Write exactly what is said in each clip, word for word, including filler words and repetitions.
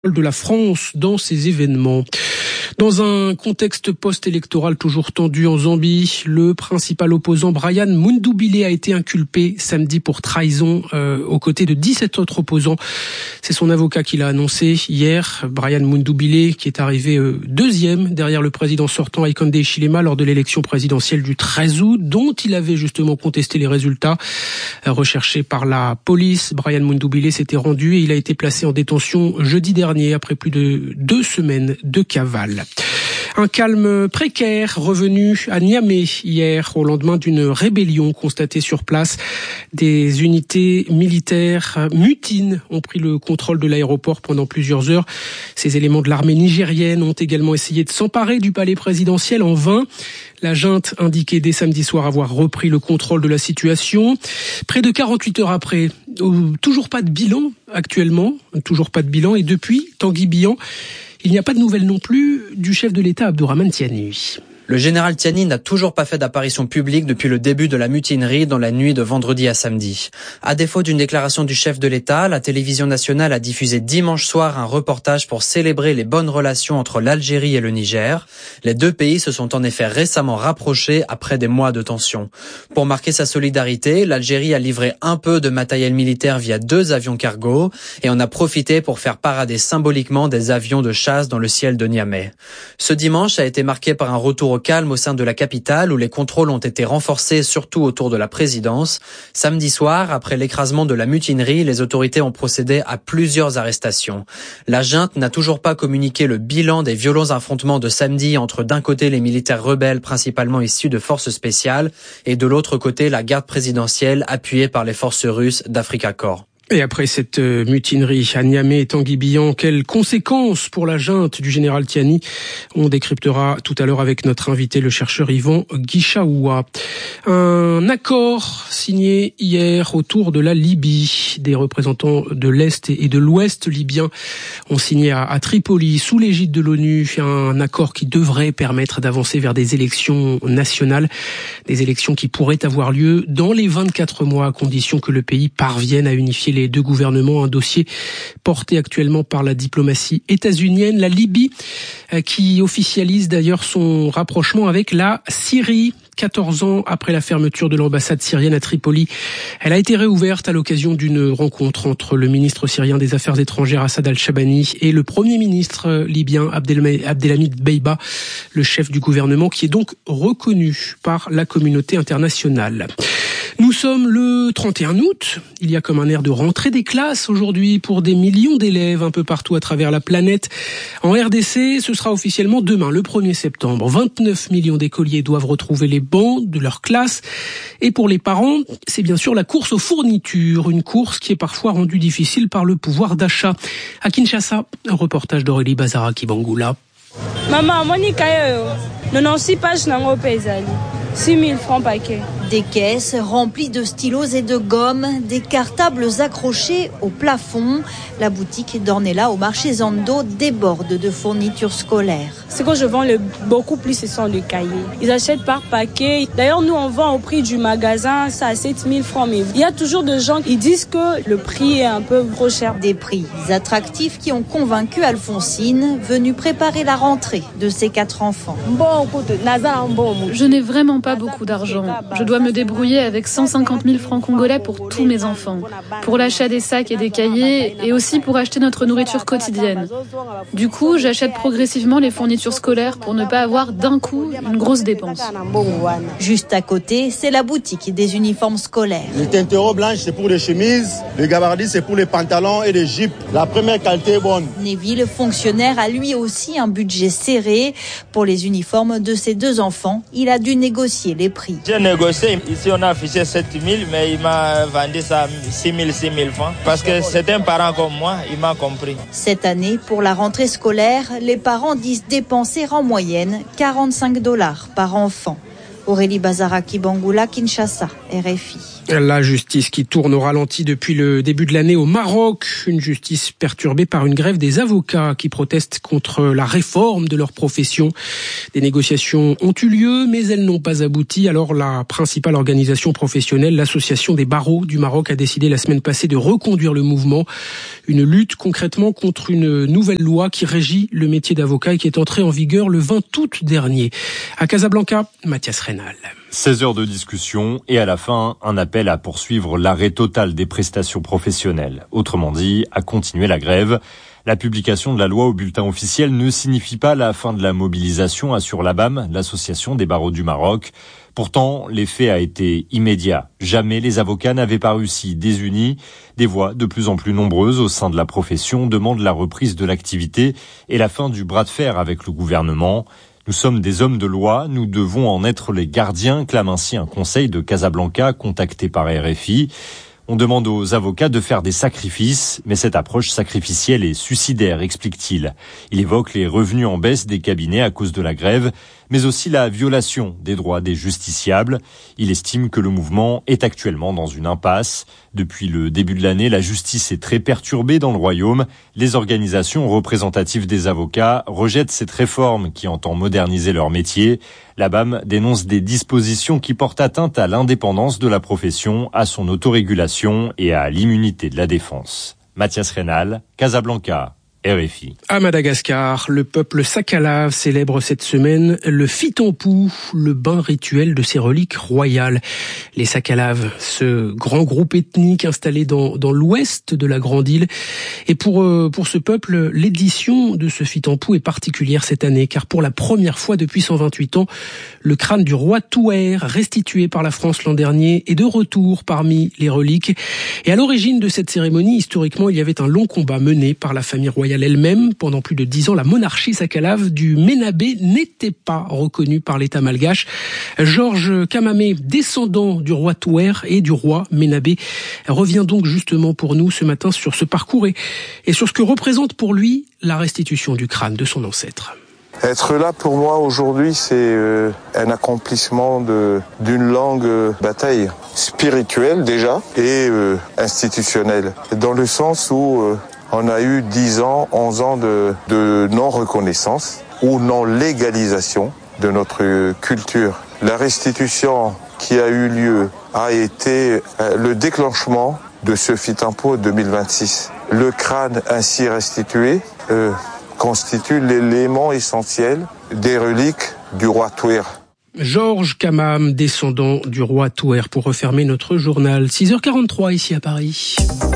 de la France dans ces événements. Dans un contexte post-électoral toujours tendu en Zambie, le principal opposant Brian Mundubile a été inculpé samedi pour trahison euh, aux côtés de dix-sept autres opposants. C'est son avocat qui l'a annoncé hier. Brian Mundubile qui est arrivé euh, deuxième derrière le président sortant Hakainde Hichilema lors de l'élection présidentielle du treize août, dont il avait justement contesté les résultats. Euh, recherché par la police, Brian Mundubile s'était rendu et il a été placé en détention jeudi dernier après plus de deux semaines de cavale. Un calme précaire revenu à Niamey hier au lendemain d'une rébellion constatée sur place. Des unités militaires mutines ont pris le contrôle de l'aéroport pendant plusieurs heures. Ces éléments de l'armée nigérienne ont également essayé de s'emparer du palais présidentiel en vain. La junte indiquait dès samedi soir avoir repris le contrôle de la situation. Près de quarante-huit heures après, toujours pas de bilan actuellement, toujours pas de bilan. Et depuis, Tanguy Bihan, il n'y a pas de nouvelles non plus du chef de l'État Abdourahmane Tiani. Le général Tiani n'a toujours pas fait d'apparition publique depuis le début de la mutinerie dans la nuit de vendredi à samedi. À défaut d'une déclaration du chef de l'État, la télévision nationale a diffusé dimanche soir un reportage pour célébrer les bonnes relations entre l'Algérie et le Niger. Les deux pays se sont en effet récemment rapprochés après des mois de tension. Pour marquer sa solidarité, l'Algérie a livré un peu de matériel militaire via deux avions cargo et en a profité pour faire parader symboliquement des avions de chasse dans le ciel de Niamey. Ce dimanche a été marqué par un retour au calme au sein de la capitale où les contrôles ont été renforcés surtout autour de la présidence. Samedi soir, après l'écrasement de la mutinerie, les autorités ont procédé à plusieurs arrestations. La junte n'a toujours pas communiqué le bilan des violents affrontements de samedi entre d'un côté les militaires rebelles principalement issus de forces spéciales et de l'autre côté la garde présidentielle appuyée par les forces russes d'Africa Corps. Et après cette mutinerie à Niamey et Tanguy Bihan, quelles conséquences pour la junte du général Tiani? On décryptera tout à l'heure avec notre invité, le chercheur Yvan Guichaoua. Un accord signé hier autour de la Libye. Des représentants de l'Est et de l'Ouest libyen ont signé à, à Tripoli, sous l'égide de l'ONU, un accord qui devrait permettre d'avancer vers des élections nationales. Des élections qui pourraient avoir lieu dans les vingt-quatre mois, à condition que le pays parvienne à unifier les les deux gouvernements, un dossier porté actuellement par la diplomatie états-unienne. La Libye qui officialise d'ailleurs son rapprochement avec la Syrie. quatorze ans après la fermeture de l'ambassade syrienne à Tripoli, elle a été réouverte à l'occasion d'une rencontre entre le ministre syrien des Affaires étrangères Assad al-Shabani et le premier ministre libyen Abdelhamid Beiba, le chef du gouvernement, qui est donc reconnu par la communauté internationale. Nous sommes le trente et un août. Il y a comme un air de rentrée des classes aujourd'hui pour des millions d'élèves un peu partout à travers la planète. En R D C, ce sera officiellement demain, le premier septembre. vingt-neuf millions d'écoliers doivent retrouver les bancs de leur classe. Et pour les parents, c'est bien sûr la course aux fournitures. Une course qui est parfois rendue difficile par le pouvoir d'achat. À Kinshasa, un reportage d'Aurélie Bazara-Kibangula. Maman, moi, ni kayo. quatre-vingt-six pages nango pezali. six mille francs paquet. Des caisses remplies de stylos et de gommes, des cartables accrochés au plafond. La boutique d'Ornella au marché Zando déborde de fournitures scolaires. Ce que je vends le, beaucoup plus, ce sont les cahiers. Ils achètent par paquet. D'ailleurs, nous, on vend au prix du magasin, ça à sept mille francs. Mais il y a toujours des gens qui disent que le prix est un peu trop cher. Des prix attractifs qui ont convaincu Alphonsine, venue préparer la rentrée de ses quatre enfants. Je n'ai vraiment pas beaucoup d'argent. Je dois me débrouiller avec cent cinquante mille francs congolais pour tous mes enfants, pour l'achat des sacs et des cahiers et aussi pour acheter notre nourriture quotidienne. Du coup, j'achète progressivement les fournitures scolaires pour ne pas avoir d'un coup une grosse dépense. Juste à côté, c'est la boutique des uniformes scolaires. Les teintereaux blanches, c'est pour les chemises, les gabardis, c'est pour les pantalons et les jupes. La première qualité est bonne. Neville, fonctionnaire, a lui aussi un budget serré. Pour les uniformes de ses deux enfants, il a dû négocier les prix. J'ai négocié. Ici, on a affiché sept mille, mais il m'a vendu ça six mille, six mille francs. Parce que c'est un parent comme moi, il m'a compris. Cette année, pour la rentrée scolaire, les parents disent dépenser en moyenne quarante-cinq dollars par enfant. Aurélie Bazaraki-Bangoula, Kinshasa, R F I. La justice qui tourne au ralenti depuis le début de l'année au Maroc. Une justice perturbée par une grève des avocats qui protestent contre la réforme de leur profession. Des négociations ont eu lieu, mais elles n'ont pas abouti. Alors la principale organisation professionnelle, l'Association des barreaux du Maroc, a décidé la semaine passée de reconduire le mouvement. Une lutte concrètement contre une nouvelle loi qui régit le métier d'avocat et qui est entrée en vigueur le vingt août dernier. À Casablanca, Mathias Reynal. seize heures de discussion et à la fin, un appel à poursuivre l'arrêt total des prestations professionnelles. Autrement dit, à continuer la grève. La publication de la loi au bulletin officiel ne signifie pas la fin de la mobilisation, assure l'A B A M, l'Association des barreaux du Maroc. Pourtant, l'effet a été immédiat. Jamais les avocats n'avaient paru si désunis. Des voix de plus en plus nombreuses au sein de la profession demandent la reprise de l'activité et la fin du bras de fer avec le gouvernement. Nous sommes des hommes de loi, nous devons en être les gardiens, clame ainsi un conseil de Casablanca contacté par R F I. On demande aux avocats de faire des sacrifices, mais cette approche sacrificielle est suicidaire, explique-t-il. Il évoque les revenus en baisse des cabinets à cause de la grève, mais aussi la violation des droits des justiciables. Il estime que le mouvement est actuellement dans une impasse. Depuis le début de l'année, la justice est très perturbée dans le royaume. Les organisations représentatives des avocats rejettent cette réforme qui entend moderniser leur métier. La B A M dénonce des dispositions qui portent atteinte à l'indépendance de la profession, à son autorégulation et à l'immunité de la défense. Mathias Reynal, Casablanca. R F I. À Madagascar, le peuple Sakalav célèbre cette semaine le Fitampu, le bain rituel de ses reliques royales. Les Sakalav, ce grand groupe ethnique installé dans, dans l'ouest de la grande île. Et pour, pour ce peuple, l'édition de ce Fitampu est particulière cette année, car pour la première fois depuis cent vingt-huit ans, le crâne du roi Touer, restitué par la France l'an dernier, est de retour parmi les reliques. Et à l'origine de cette cérémonie, historiquement, il y avait un long combat mené par la famille royale elle-même. Pendant plus de dix ans, la monarchie Sakalav du Ménabé n'était pas reconnue par l'État malgache. Georges Kamamé, descendant du roi Touer et du roi Ménabé, revient donc justement pour nous ce matin sur ce parcours et, et sur ce que représente pour lui la restitution du crâne de son ancêtre. Être là pour moi aujourd'hui, c'est euh, un accomplissement de, d'une longue euh, bataille spirituelle déjà et euh, institutionnelle, dans le sens où euh, on a eu dix ans, onze ans de, de non-reconnaissance ou non-légalisation de notre culture. La restitution qui a eu lieu a été le déclenchement de ce Fitampu deux mille vingt-six. Le crâne ainsi restitué euh, constitue l'élément essentiel des reliques du roi Touer. Georges Kamam, descendant du roi Touer, pour refermer notre journal. six heures quarante-trois ici à Paris.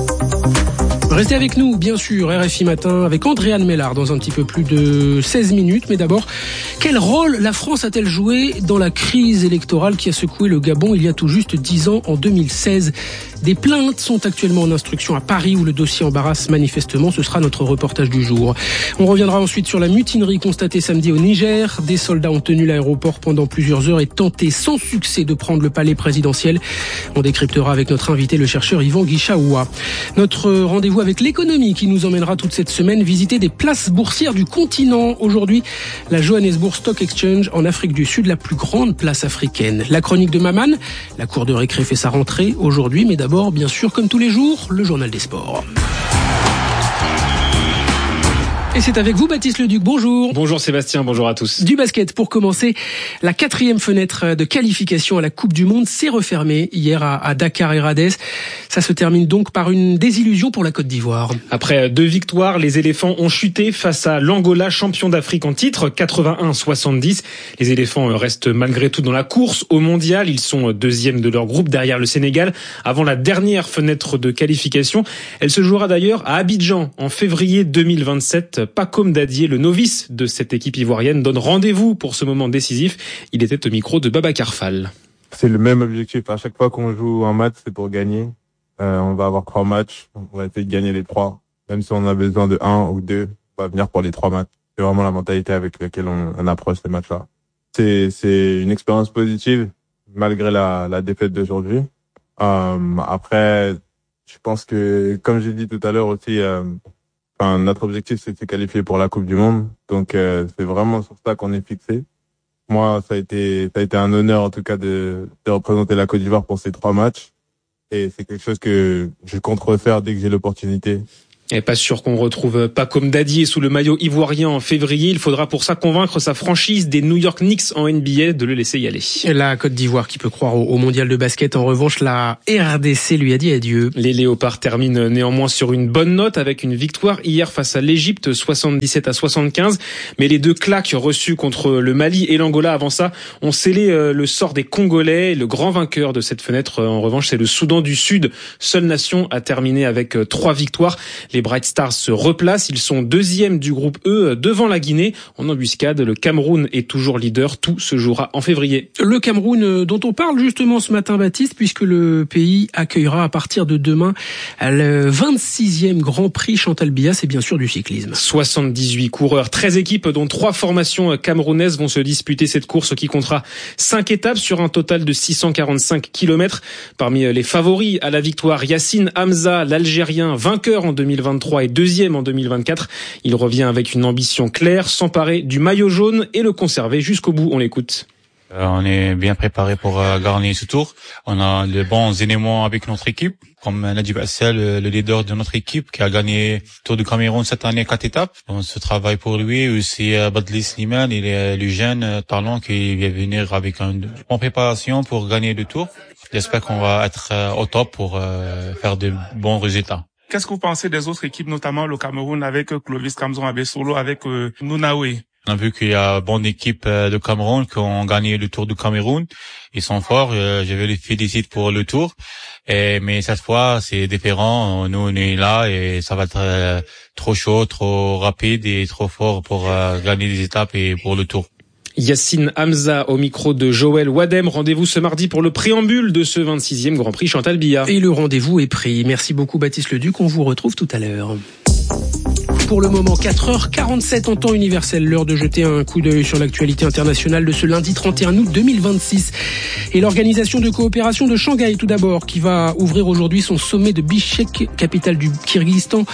Restez avec nous, bien sûr, R F I Matin, avec Andréane Mellard dans un petit peu plus de seize minutes. Mais d'abord, quel rôle la France a-t-elle joué dans la crise électorale qui a secoué le Gabon il y a tout juste dix ans, en deux mille seize? Des plaintes sont actuellement en instruction à Paris où le dossier embarrasse manifestement. Ce sera notre reportage du jour. On reviendra ensuite sur la mutinerie constatée samedi au Niger. Des soldats ont tenu l'aéroport pendant plusieurs heures et tenté sans succès de prendre le palais présidentiel. On décryptera avec notre invité, le chercheur Yvan Guichaoua. Notre rendez-vous avec l'économie qui nous emmènera toute cette semaine visiter des places boursières du continent. Aujourd'hui, la Johannesburg Stock Exchange en Afrique du Sud, la plus grande place africaine. La chronique de Maman, la cour de récré fait sa rentrée aujourd'hui, mais d'abord, bien sûr, comme tous les jours, le journal des sports. Et c'est avec vous, Baptiste Leduc. Bonjour. Bonjour Sébastien, bonjour à tous. Du basket, pour commencer, la quatrième fenêtre de qualification à la Coupe du Monde s'est refermée hier à, à Dakar et Radès. Ça se termine donc par une désillusion pour la Côte d'Ivoire. Après deux victoires, les éléphants ont chuté face à l'Angola, champion d'Afrique en titre, quatre-vingt-un à soixante-dix. Les éléphants restent malgré tout dans la course au mondial. Ils sont deuxièmes de leur groupe derrière le Sénégal avant la dernière fenêtre de qualification. Elle se jouera d'ailleurs à Abidjan en février deux mille vingt-sept. Pacôme Dadier, le novice de cette équipe ivoirienne, donne rendez-vous pour ce moment décisif. Il était au micro de Babacar Fall. C'est le même objectif. À chaque fois qu'on joue un match, c'est pour gagner. Euh, on va avoir trois matchs. On va essayer de gagner les trois. Même si on a besoin de un ou deux, on va venir pour les trois matchs. C'est vraiment la mentalité avec laquelle on, on approche ces matchs-là. C'est, c'est une expérience positive, malgré la, la défaite d'aujourd'hui. Euh, après, je pense que, comme j'ai dit tout à l'heure aussi, euh, Enfin, notre objectif, c'est de se qualifier pour la Coupe du Monde. Donc, euh, c'est vraiment sur ça qu'on est fixé. Moi, ça a été, ça a été un honneur en tout cas de, de représenter la Côte d'Ivoire pour ces trois matchs. Et c'est quelque chose que je compte refaire dès que j'ai l'opportunité. Et pas sûr qu'on retrouve Pacome Dadié sous le maillot ivoirien en février. Il faudra pour ça convaincre sa franchise des New York Knicks en N B A de le laisser y aller. La Côte d'Ivoire qui peut croire au mondial de basket. En revanche, la R D C lui a dit adieu. Les Léopards terminent néanmoins sur une bonne note avec une victoire hier face à l'Égypte, soixante-dix-sept à soixante-quinze. Mais les deux claques reçues contre le Mali et l'Angola avant ça ont scellé le sort des Congolais. Le grand vainqueur de cette fenêtre, en revanche, c'est le Soudan du Sud. Seule nation à terminer avec trois victoires. Les Bright Stars se replacent, ils sont deuxièmes du groupe E devant la Guinée. En embuscade, le Cameroun est toujours leader, tout se jouera en février. Le Cameroun dont on parle justement ce matin, Baptiste, puisque le pays accueillera à partir de demain le vingt-sixième Grand Prix Chantal Biya, c'est bien sûr du cyclisme. soixante-dix-huit coureurs, treize équipes dont trois formations camerounaises vont se disputer cette course qui comptera cinq étapes sur un total de six cent quarante-cinq kilomètres. Parmi les favoris à la victoire, Yacine Hamza, l'Algérien, vainqueur en deux mille vingt-trois et deuxième en deux mille vingt-quatre. Il revient avec une ambition claire, s'emparer du maillot jaune et le conserver jusqu'au bout. On l'écoute. Euh, on est bien préparé pour euh, gagner ce tour. On a les bons éléments avec notre équipe, comme Nadib Assel, le, le leader de notre équipe, qui a gagné le Tour du Cameroun cette année, quatre étapes. On se travaille pour lui. Aussi, euh, Badli Slimane, il est le jeune euh, talent qui vient venir avec une bonne préparation pour gagner le tour. J'espère qu'on va être euh, au top pour euh, faire de bons résultats. Qu'est-ce que vous pensez des autres équipes, notamment le Cameroun avec Clovis Kamzon Abesolo, avec euh, Nounaoué? On a vu qu'il y a une bonne équipe de Cameroun qui ont gagné le Tour du Cameroun. Ils sont forts. Je vais les féliciter pour le Tour. Et, mais cette fois, c'est différent. Nous, on est là et ça va être euh, trop chaud, trop rapide et trop fort pour euh, gagner des étapes et pour le Tour. Yacine Hamza au micro de Joël Wadem. Rendez-vous ce mardi pour le préambule de ce vingt-sixième Grand Prix Chantal Biya. Et le rendez-vous est pris. Merci beaucoup Baptiste Leduc. On vous retrouve tout à l'heure. Pour le moment, quatre heures quarante-sept en temps universel. L'heure de jeter un coup d'œil sur l'actualité internationale de ce lundi trente et un août deux mille vingt-six. Et l'organisation de coopération de Shanghai, tout d'abord, qui va ouvrir aujourd'hui son sommet de Bishkek, capitale du Kirghizistan.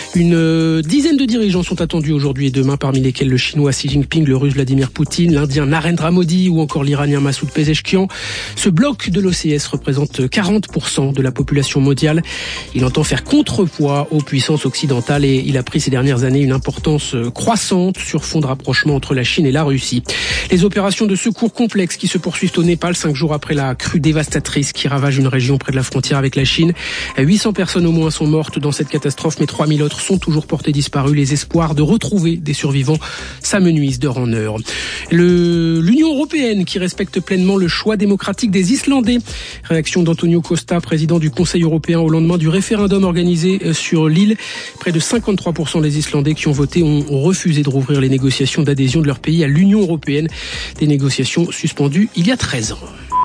Une dizaine de dirigeants sont attendus aujourd'hui et demain, parmi lesquels le chinois Xi Jinping, le russe Vladimir Poutine, l'indien Narendra Modi ou encore l'iranien Massoud Pezeshkian. Ce bloc de l'O C S représente quarante pour cent de la population mondiale. Il entend faire contrepoids aux puissances occidentales et il a pris ces dernières années une importance croissante sur fond de rapprochement entre la Chine et la Russie. Les opérations de secours complexes qui se poursuivent au Népal cinq jours après la crue dévastatrice qui ravage une région près de la frontière avec la Chine. huit cents personnes au moins sont mortes dans cette catastrophe, mais trois mille autres sont toujours portées disparues. Les espoirs de retrouver des survivants s'amenuisent d'heure en heure. Le, l'Union européenne qui respecte pleinement le choix démocratique des Islandais. Réaction d'Antonio Costa, président du Conseil européen au lendemain du référendum organisé sur l'île. Près de cinquante-trois pour cent des Islandais qui ont voté ont refusé de rouvrir les négociations d'adhésion de leur pays à l'Union européenne. Des négociations suspendues il y a treize ans.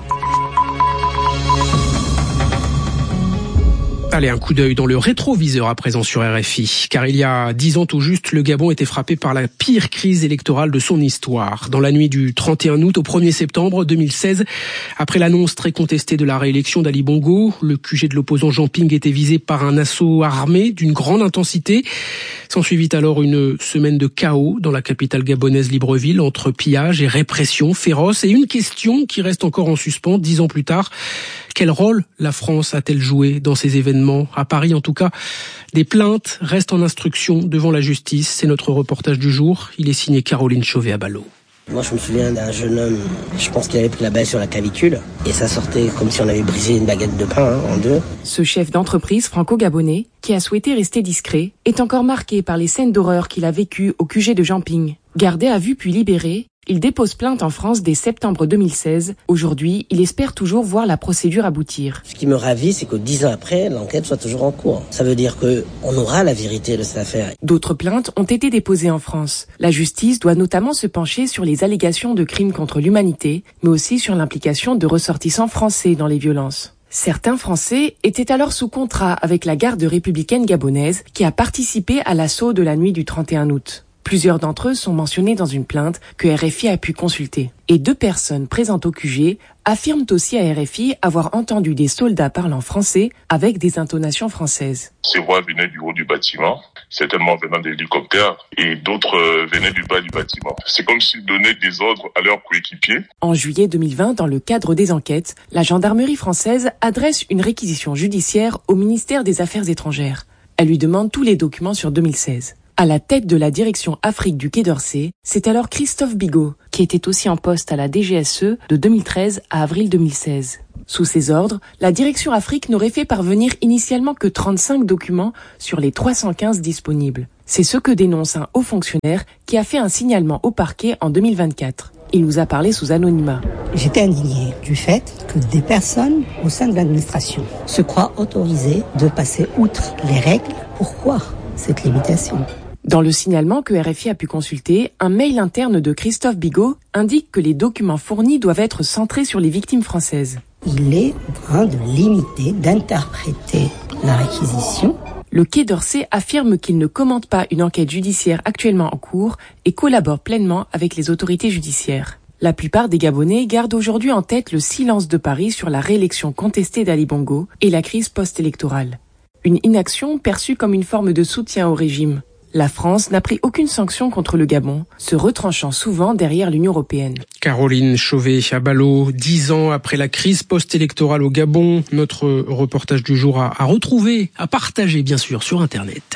Allez, un coup d'œil dans le rétroviseur à présent sur R F I. Car il y a dix ans tout juste, le Gabon était frappé par la pire crise électorale de son histoire. Dans la nuit du trente et un août au premier septembre deux mille seize, après l'annonce très contestée de la réélection d'Ali Bongo, le Q G de l'opposant Jean Ping était visé par un assaut armé d'une grande intensité. S'ensuivit alors une semaine de chaos dans la capitale gabonaise Libreville, entre pillage et répression féroce. Et une question qui reste encore en suspens dix ans plus tard. Quel rôle la France a-t-elle joué dans ces événements? À Paris, en tout cas, des plaintes restent en instruction devant la justice. C'est notre reportage du jour. Il est signé Caroline Chauvet-Abalo. Moi, je me souviens d'un jeune homme, je pense qu'il avait pris la balle sur la clavicule, et ça sortait comme si on avait brisé une baguette de pain hein, en deux. Ce chef d'entreprise franco-gabonais, qui a souhaité rester discret, est encore marqué par les scènes d'horreur qu'il a vécues au Q G de Jean Ping. Gardé à vue puis libéré, il dépose plainte en France dès septembre deux mille seize. Aujourd'hui, il espère toujours voir la procédure aboutir. Ce qui me ravit, c'est que dix ans après, l'enquête soit toujours en cours. Ça veut dire qu'on aura la vérité de cette affaire. D'autres plaintes ont été déposées en France. La justice doit notamment se pencher sur les allégations de crimes contre l'humanité, mais aussi sur l'implication de ressortissants français dans les violences. Certains Français étaient alors sous contrat avec la garde républicaine gabonaise qui a participé à l'assaut de la nuit du trente et un août. Plusieurs d'entre eux sont mentionnés dans une plainte que R F I a pu consulter. Et deux personnes présentes au Q G affirment aussi à R F I avoir entendu des soldats parlant français avec des intonations françaises. Ces voix venaient du haut du bâtiment, certainement venant des hélicoptères, et d'autres venaient du bas du bâtiment. C'est comme s'ils donnaient des ordres à leurs coéquipiers. En juillet deux mille vingt, dans le cadre des enquêtes, la gendarmerie française adresse une réquisition judiciaire au ministère des Affaires étrangères. Elle lui demande tous les documents sur deux mille seize. À la tête de la direction Afrique du Quai d'Orsay, c'est alors Christophe Bigot, qui était aussi en poste à la D G S E de deux mille treize à avril deux mille seize. Sous ses ordres, la direction Afrique n'aurait fait parvenir initialement que trente-cinq documents sur les trois cent quinze disponibles. C'est ce que dénonce un haut fonctionnaire qui a fait un signalement au parquet en deux mille vingt-quatre. Il nous a parlé sous anonymat. J'étais indignée du fait que des personnes au sein de l'administration se croient autorisées de passer outre les règles. Pourquoi cette limitation ? Dans le signalement que R F I a pu consulter, un mail interne de Christophe Bigot indique que les documents fournis doivent être centrés sur les victimes françaises. Il est en train de limiter, d'interpréter la réquisition. Le Quai d'Orsay affirme qu'il ne commente pas une enquête judiciaire actuellement en cours et collabore pleinement avec les autorités judiciaires. La plupart des Gabonais gardent aujourd'hui en tête le silence de Paris sur la réélection contestée d'Ali Bongo et la crise post-électorale. Une inaction perçue comme une forme de soutien au régime. La France n'a pris aucune sanction contre le Gabon, se retranchant souvent derrière l'Union européenne. Caroline Chauvet à Ballot, dix ans après la crise post-électorale au Gabon, notre reportage du jour à, à retrouver, à partager bien sûr sur Internet.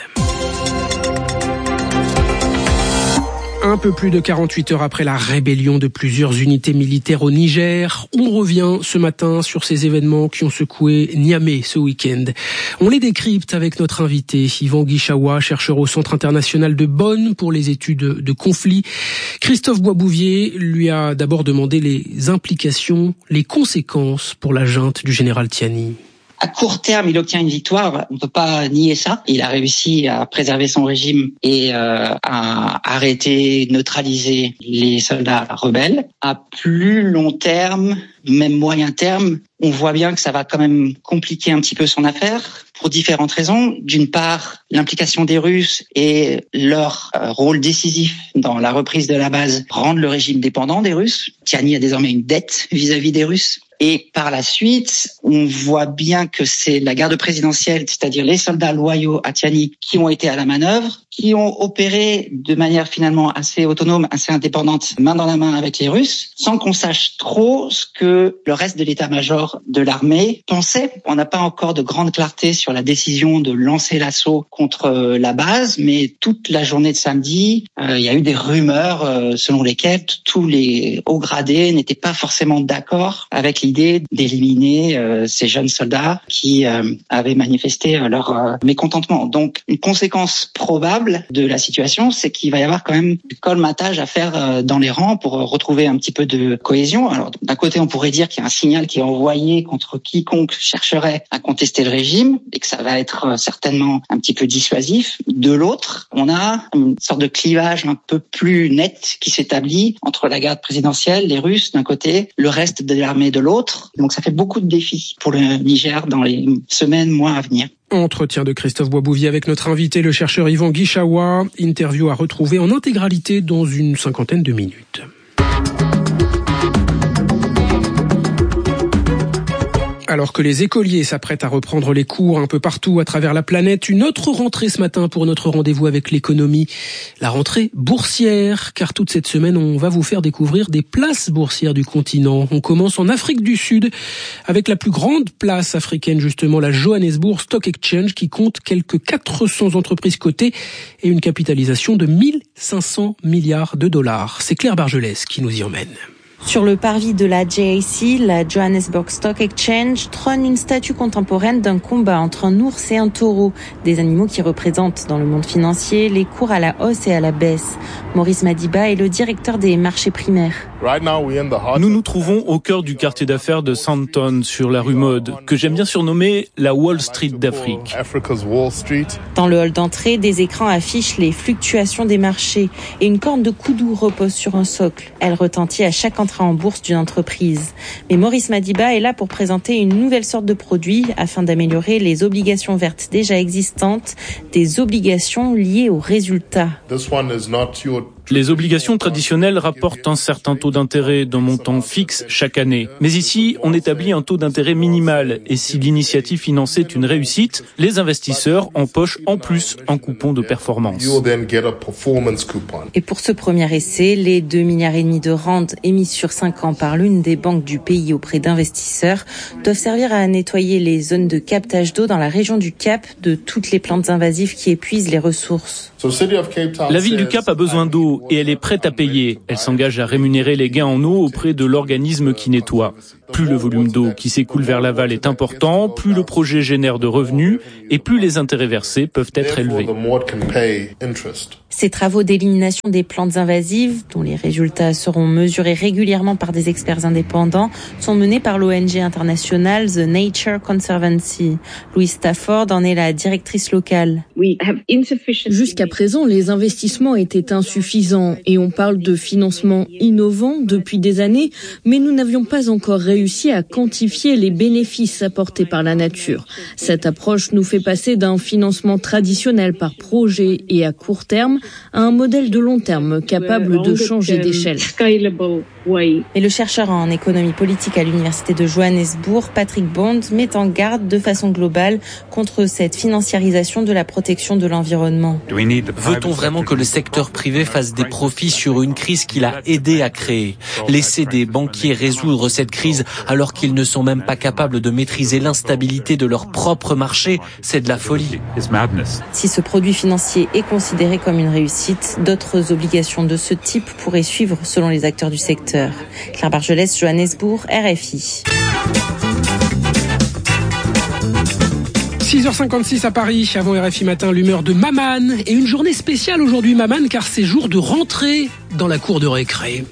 Un peu plus de quarante-huit heures après la rébellion de plusieurs unités militaires au Niger, on revient ce matin sur ces événements qui ont secoué Niamey ce week-end. On les décrypte avec notre invité, Yvan Guichaoua, chercheur au Centre international de Bonn pour les études de conflits. Christophe Boisbouvier lui a d'abord demandé les implications, les conséquences pour la junte du général Tiani. À court terme, il obtient une victoire, on ne peut pas nier ça. Il a réussi à préserver son régime et euh, à arrêter, neutraliser les soldats rebelles. À plus long terme, même moyen terme, on voit bien que ça va quand même compliquer un petit peu son affaire pour différentes raisons. D'une part, l'implication des Russes et leur euh, rôle décisif dans la reprise de la base rendent le régime dépendant des Russes. Tiani a désormais une dette vis-à-vis des Russes. Et par la suite, on voit bien que c'est la garde présidentielle, c'est-à-dire les soldats loyaux à Tiani, qui ont été à la manœuvre, qui ont opéré de manière finalement assez autonome, assez indépendante, main dans la main avec les Russes, sans qu'on sache trop ce que le reste de l'état-major de l'armée pensait. On n'a pas encore de grande clarté sur la décision de lancer l'assaut contre la base, mais toute la journée de samedi, euh, il y a eu des rumeurs euh, selon lesquelles tous les hauts gradés n'étaient pas forcément d'accord avec l'idée d'éliminer euh, ces jeunes soldats qui euh, avaient manifesté euh, leur euh, mécontentement. Donc, une conséquence probable de la situation, c'est qu'il va y avoir quand même du colmatage à faire euh, dans les rangs pour euh, retrouver un petit peu de cohésion. Alors, d'un côté, on pourrait dire qu'il y a un signal qui est envoyé contre quiconque chercherait à contester le régime et que ça va être euh, certainement un petit peu dissuasif. De l'autre, on a une sorte de clivage un peu plus net qui s'établit entre la garde présidentielle, les Russes d'un côté, le reste de l'armée de l'autre. Donc, ça fait beaucoup de défis pour le Niger dans les semaines, mois à venir. Entretien de Christophe Boisbouvier avec notre invité, le chercheur Yvan Guichaoua. Interview à retrouver en intégralité dans une cinquantaine de minutes. Alors que les écoliers s'apprêtent à reprendre les cours un peu partout à travers la planète, une autre rentrée ce matin pour notre rendez-vous avec l'économie. La rentrée boursière, car toute cette semaine, on va vous faire découvrir des places boursières du continent. On commence en Afrique du Sud avec la plus grande place africaine, justement, la Johannesburg Stock Exchange, qui compte quelques quatre cents entreprises cotées et une capitalisation de mille cinq cents milliards de dollars. C'est Claire Bargelès qui nous y emmène. Sur le parvis de la J A C, la Johannesburg Stock Exchange, trône une statue contemporaine d'un combat entre un ours et un taureau, des animaux qui représentent dans le monde financier les cours à la hausse et à la baisse. Maurice Madiba est le directeur des marchés primaires. Nous nous trouvons au cœur du quartier d'affaires de Sandton, sur la rue Mode, que j'aime bien surnommer la Wall Street d'Afrique. Dans le hall d'entrée, des écrans affichent les fluctuations des marchés et une corne de koudou repose sur un socle. Elle retentit à chaque entrée entrée en bourse d'une entreprise. Mais Maurice Madiba est là pour présenter une nouvelle sorte de produit afin d'améliorer les obligations vertes déjà existantes, des obligations liées aux résultats. Les obligations traditionnelles rapportent un certain taux d'intérêt d'un montant fixe chaque année. Mais ici, on établit un taux d'intérêt minimal. Et si l'initiative financée est une réussite, les investisseurs empochent en plus un coupon de performance. Et pour ce premier essai, les deux milliards et demi de rand émis sur cinq ans par l'une des banques du pays auprès d'investisseurs doivent servir à nettoyer les zones de captage d'eau dans la région du Cap de toutes les plantes invasives qui épuisent les ressources. La ville du Cap a besoin d'eau et elle est prête à payer. Elle s'engage à rémunérer les gains en eau auprès de l'organisme qui nettoie. Plus le volume d'eau qui s'écoule vers l'aval est important, plus le projet génère de revenus et plus les intérêts versés peuvent être élevés. Ces travaux d'élimination des plantes invasives, dont les résultats seront mesurés régulièrement par des experts indépendants, sont menés par l'O N G internationale The Nature Conservancy. Louise Stafford en est la directrice locale. Jusqu'à présent, les investissements étaient insuffisants et on parle de financement innovant depuis des années, mais nous n'avions pas encore réussi à quantifier les bénéfices apportés par la nature. Cette approche nous fait passer d'un financement traditionnel par projet et à court terme à un modèle de long terme capable de changer d'échelle. Et le chercheur en économie politique à l'université de Johannesburg, Patrick Bond, met en garde de façon globale contre cette financiarisation de la protection de l'environnement. Veut-on vraiment que le secteur privé fasse des profits sur une crise qu'il a aidé à créer? Laisser des banquiers résoudre cette crise alors qu'ils ne sont même pas capables de maîtriser l'instabilité de leur propre marché, c'est de la folie. Si ce produit financier est considéré comme une réussite, d'autres obligations de ce type pourraient suivre selon les acteurs du secteur. Claire Bargelès, Johannesburg, R F I. six heures cinquante-six à Paris, avant R F I Matin, l'humeur de Maman. Et une journée spéciale aujourd'hui, Maman, car c'est jour de rentrée dans la cour de récré.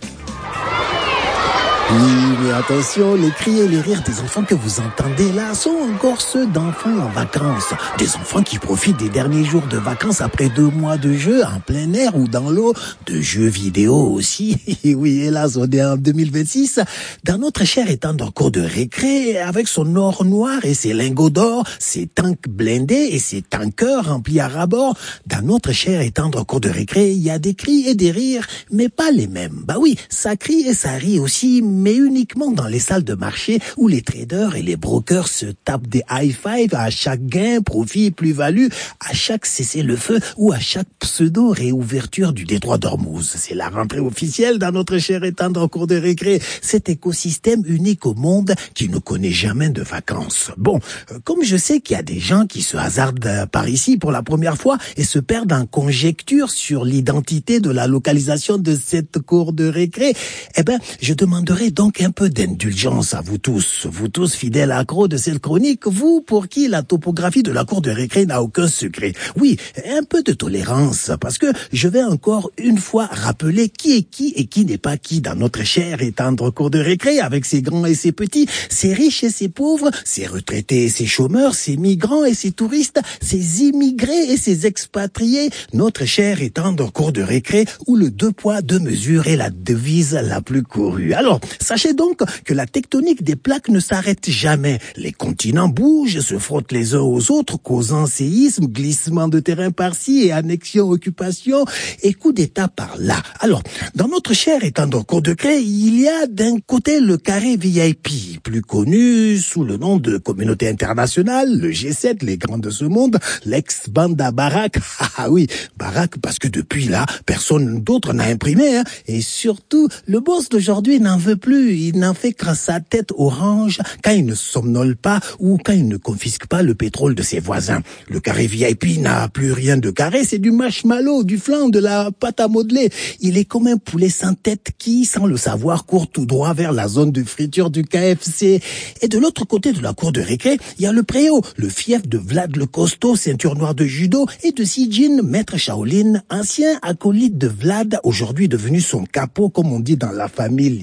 Oui, mais attention, les cris et les rires des enfants que vous entendez là sont encore ceux d'enfants en vacances. Des enfants qui profitent des derniers jours de vacances après deux mois de jeux en plein air ou dans l'eau, de jeux vidéo aussi. Et oui, hélas, on est en deux mille vingt-six. Dans notre cher étang de cour de récré, avec son or noir et ses lingots d'or, ses tanks blindés et ses tankers remplis à ras-bord, dans notre cher étang de cour de récré, il y a des cris et des rires, mais pas les mêmes. Bah oui, ça crie et ça rit aussi, mais uniquement dans les salles de marché où les traders et les brokers se tapent des high-five à chaque gain, profit, plus-value, à chaque cessez-le-feu ou à chaque pseudo-réouverture du détroit d'Ormuz. C'est la rentrée officielle dans notre cher étang de cour de récré, cet écosystème unique au monde qui ne connaît jamais de vacances. Bon, comme je sais qu'il y a des gens qui se hasardent par ici pour la première fois et se perdent en conjecture sur l'identité de la localisation de cette cour de récré, eh ben, je demanderai donc un peu d'indulgence à vous tous, vous tous fidèles accros de cette chronique, vous pour qui la topographie de la cour de récré n'a aucun secret. Oui, un peu de tolérance, parce que je vais encore une fois rappeler qui est qui et qui n'est pas qui dans notre chère et tendre cour de récré, avec ses grands et ses petits, ses riches et ses pauvres, ses retraités et ses chômeurs, ses migrants et ses touristes, ses immigrés et ses expatriés, notre chère et tendre cour de récré où le deux poids deux mesures est la devise la plus courue. Alors, sachez donc que la tectonique des plaques ne s'arrête jamais. Les continents bougent, se frottent les uns aux autres, causant séismes, glissements de terrain par-ci et annexion, occupation et coup d'état par-là. Alors, dans notre cher étang de cour de récré, il y a d'un côté le carré V I P, plus connu sous le nom de communauté internationale, le G sept, les grands de ce monde, l'ex-banda Barack. Ah oui, Barack, parce que depuis là, personne d'autre n'a imprimé, hein. Et surtout, le boss d'aujourd'hui n'en veut plus, il n'en fait qu'à sa tête orange quand il ne somnole pas ou quand il ne confisque pas le pétrole de ses voisins. Le carré V I P n'a plus rien de carré, c'est du marshmallow, du flan, de la pâte à modeler. Il est comme un poulet sans tête qui, sans le savoir, court tout droit vers la zone de friture du K F C. Et de l'autre côté de la cour de récré, il y a le préau, le fief de Vlad le Costaud, ceinture noire de judo, et de Sijin, maître Shaolin, ancien acolyte de Vlad, aujourd'hui devenu son capot, comme on dit dans la famille.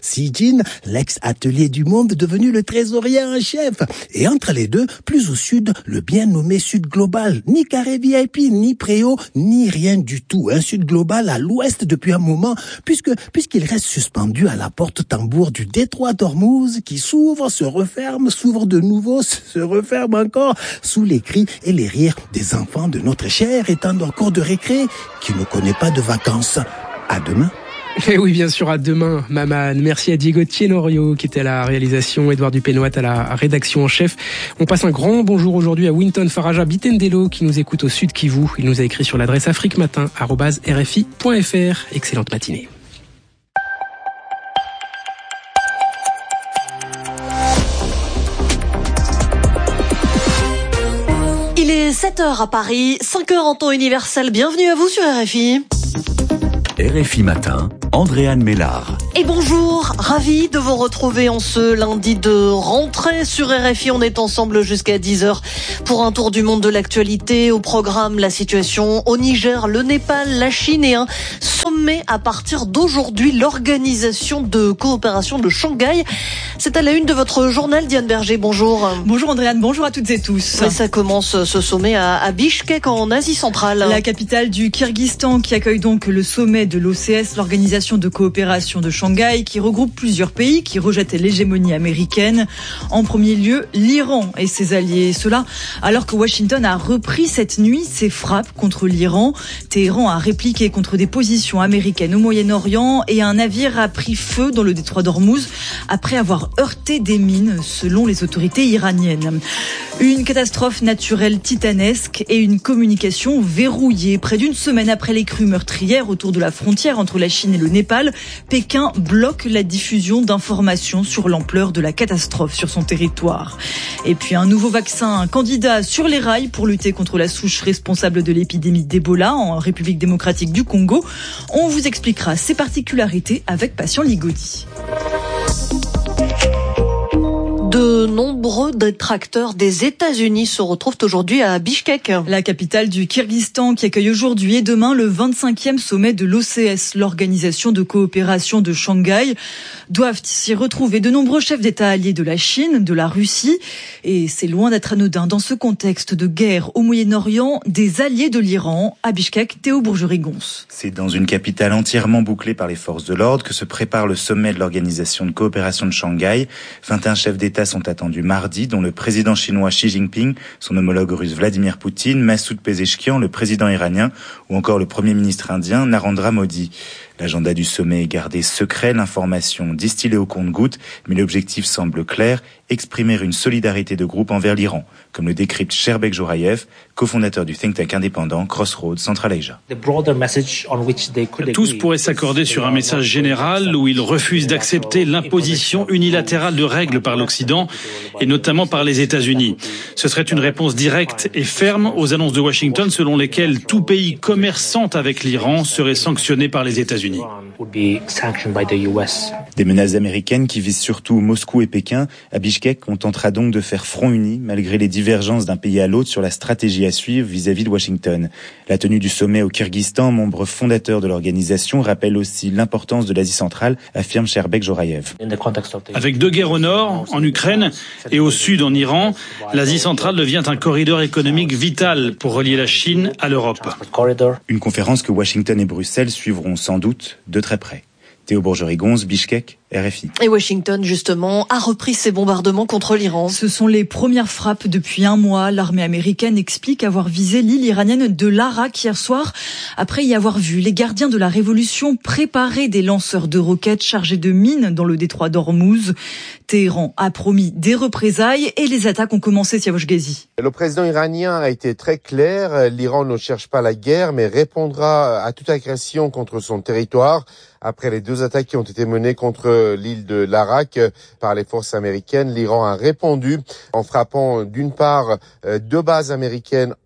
Xi Jinping, l'ex-atelier du monde devenu le trésorier en chef. Et entre les deux, plus au sud, le bien nommé Sud Global. Ni carré V I P, ni préau, ni rien du tout. Un Sud Global à l'ouest depuis un moment, puisque puisqu'il reste suspendu à la porte tambour du détroit d'Ormuz, qui s'ouvre, se referme, s'ouvre de nouveau, se referme encore, sous les cris et les rires des enfants de notre cher étang en cours de récré, qui ne connaît pas de vacances. À demain. Et oui, bien sûr, à demain, Maman. Merci à Diego Tienorio qui était à la réalisation, Edouard Dupénoat à la rédaction en chef. On passe un grand bonjour aujourd'hui à Winton Faraja Bitendelo qui nous écoute au Sud Kivu. Il nous a écrit sur l'adresse afriquematin arobase r f i point f r. Excellente matinée. Il est sept heures à Paris, cinq heures en temps universel. Bienvenue à vous sur R F I. R F I Matin, Andréane Mélard. Et bonjour, ravi de vous retrouver en ce lundi de rentrée sur R F I. On est ensemble jusqu'à dix heures pour un tour du monde de l'actualité. Au programme, la situation au Niger, le Népal, la Chine et un sommet à partir d'aujourd'hui, l'Organisation de coopération de Shanghai. C'est à la une de votre journal, Diane Berger. Bonjour. Bonjour Andréane, bonjour à toutes et tous. Et ça commence ce sommet à, à Bishkek en Asie centrale. La capitale du Kyrgyzstan qui accueille donc le sommet de l'O C S, l'Organisation de coopération de Shanghai, qui regroupe plusieurs pays qui rejettent l'hégémonie américaine. En premier lieu, l'Iran et ses alliés. Cela alors que Washington a repris cette nuit ses frappes contre l'Iran. Téhéran a répliqué contre des positions américaines au Moyen-Orient et un navire a pris feu dans le détroit d'Ormuz après avoir heurté des mines, selon les autorités iraniennes. Une catastrophe naturelle titanesque et une communication verrouillée. Près d'une semaine après les crues meurtrières autour de la frontière entre la Chine et le Népal, Pékin bloque la diffusion d'informations sur l'ampleur de la catastrophe sur son territoire. Et puis un nouveau vaccin, un candidat sur les rails pour lutter contre la souche responsable de l'épidémie d'Ebola en République démocratique du Congo. On vous expliquera ses particularités avec Patient Ligodi. De nombreux détracteurs des États-Unis se retrouvent aujourd'hui à Bishkek. La capitale du Kyrgyzstan qui accueille aujourd'hui et demain le vingt-cinquième sommet de l'O C S, l'Organisation de coopération de Shanghai. Doivent s'y retrouver de nombreux chefs d'État alliés de la Chine, de la Russie. Et c'est loin d'être anodin dans ce contexte de guerre au Moyen-Orient, des alliés de l'Iran. À Bishkek, Théo Bourgerie-Gonce. C'est dans une capitale entièrement bouclée par les forces de l'ordre que se prépare le sommet de l'Organisation de coopération de Shanghai. vingt et un chefs d'État sont attendus mardi, dont le président chinois Xi Jinping, son homologue russe Vladimir Poutine, Massoud Pezeshkian, le président iranien, ou encore le premier ministre indien Narendra Modi. L'agenda du sommet est gardé secret, l'information distillée au compte-gouttes, mais l'objectif semble clair, exprimer une solidarité de groupe envers l'Iran, comme le décrypte Sherbek Jorayev, cofondateur du think tank indépendant Crossroads Central Asia. Tous pourraient s'accorder sur un message général où ils refusent d'accepter l'imposition unilatérale de règles par l'Occident, et notamment par les États-Unis. Ce serait une réponse directe et ferme aux annonces de Washington selon lesquelles tout pays commerçant avec l'Iran serait sanctionné par les États-Unis. Des menaces américaines qui visent surtout Moscou et Pékin. À Bishkek, on tentera donc de faire front uni malgré les divergences d'un pays à l'autre sur la stratégie à suivre vis-à-vis de Washington. La tenue du sommet au Kyrgyzstan, membre fondateur de l'organisation, rappelle aussi l'importance de l'Asie centrale, affirme Sherbek Jorayev. Avec deux guerres au nord, en Ukraine, et au sud, en Iran, l'Asie centrale devient un corridor économique vital pour relier la Chine à l'Europe. Une conférence que Washington et Bruxelles suivront sans doute de très près. Théo Bourgerie-Gonce, Bishkek, R F I. Et Washington, justement, a repris ses bombardements contre l'Iran. Ce sont les premières frappes depuis un mois. L'armée américaine explique avoir visé l'île iranienne de l'Arak hier soir, après y avoir vu les gardiens de la révolution préparer des lanceurs de roquettes chargés de mines dans le détroit d'Ormuz. Téhéran a promis des représailles et les attaques ont commencé, Siavosh Ghazi. Le président iranien a été très clair. L'Iran ne cherche pas la guerre, mais répondra à toute agression contre son territoire. Après les deux attaques qui ont été menées contre l'île de l'Arak par les forces américaines, l'Iran a répondu en frappant d'une part deux bases américaines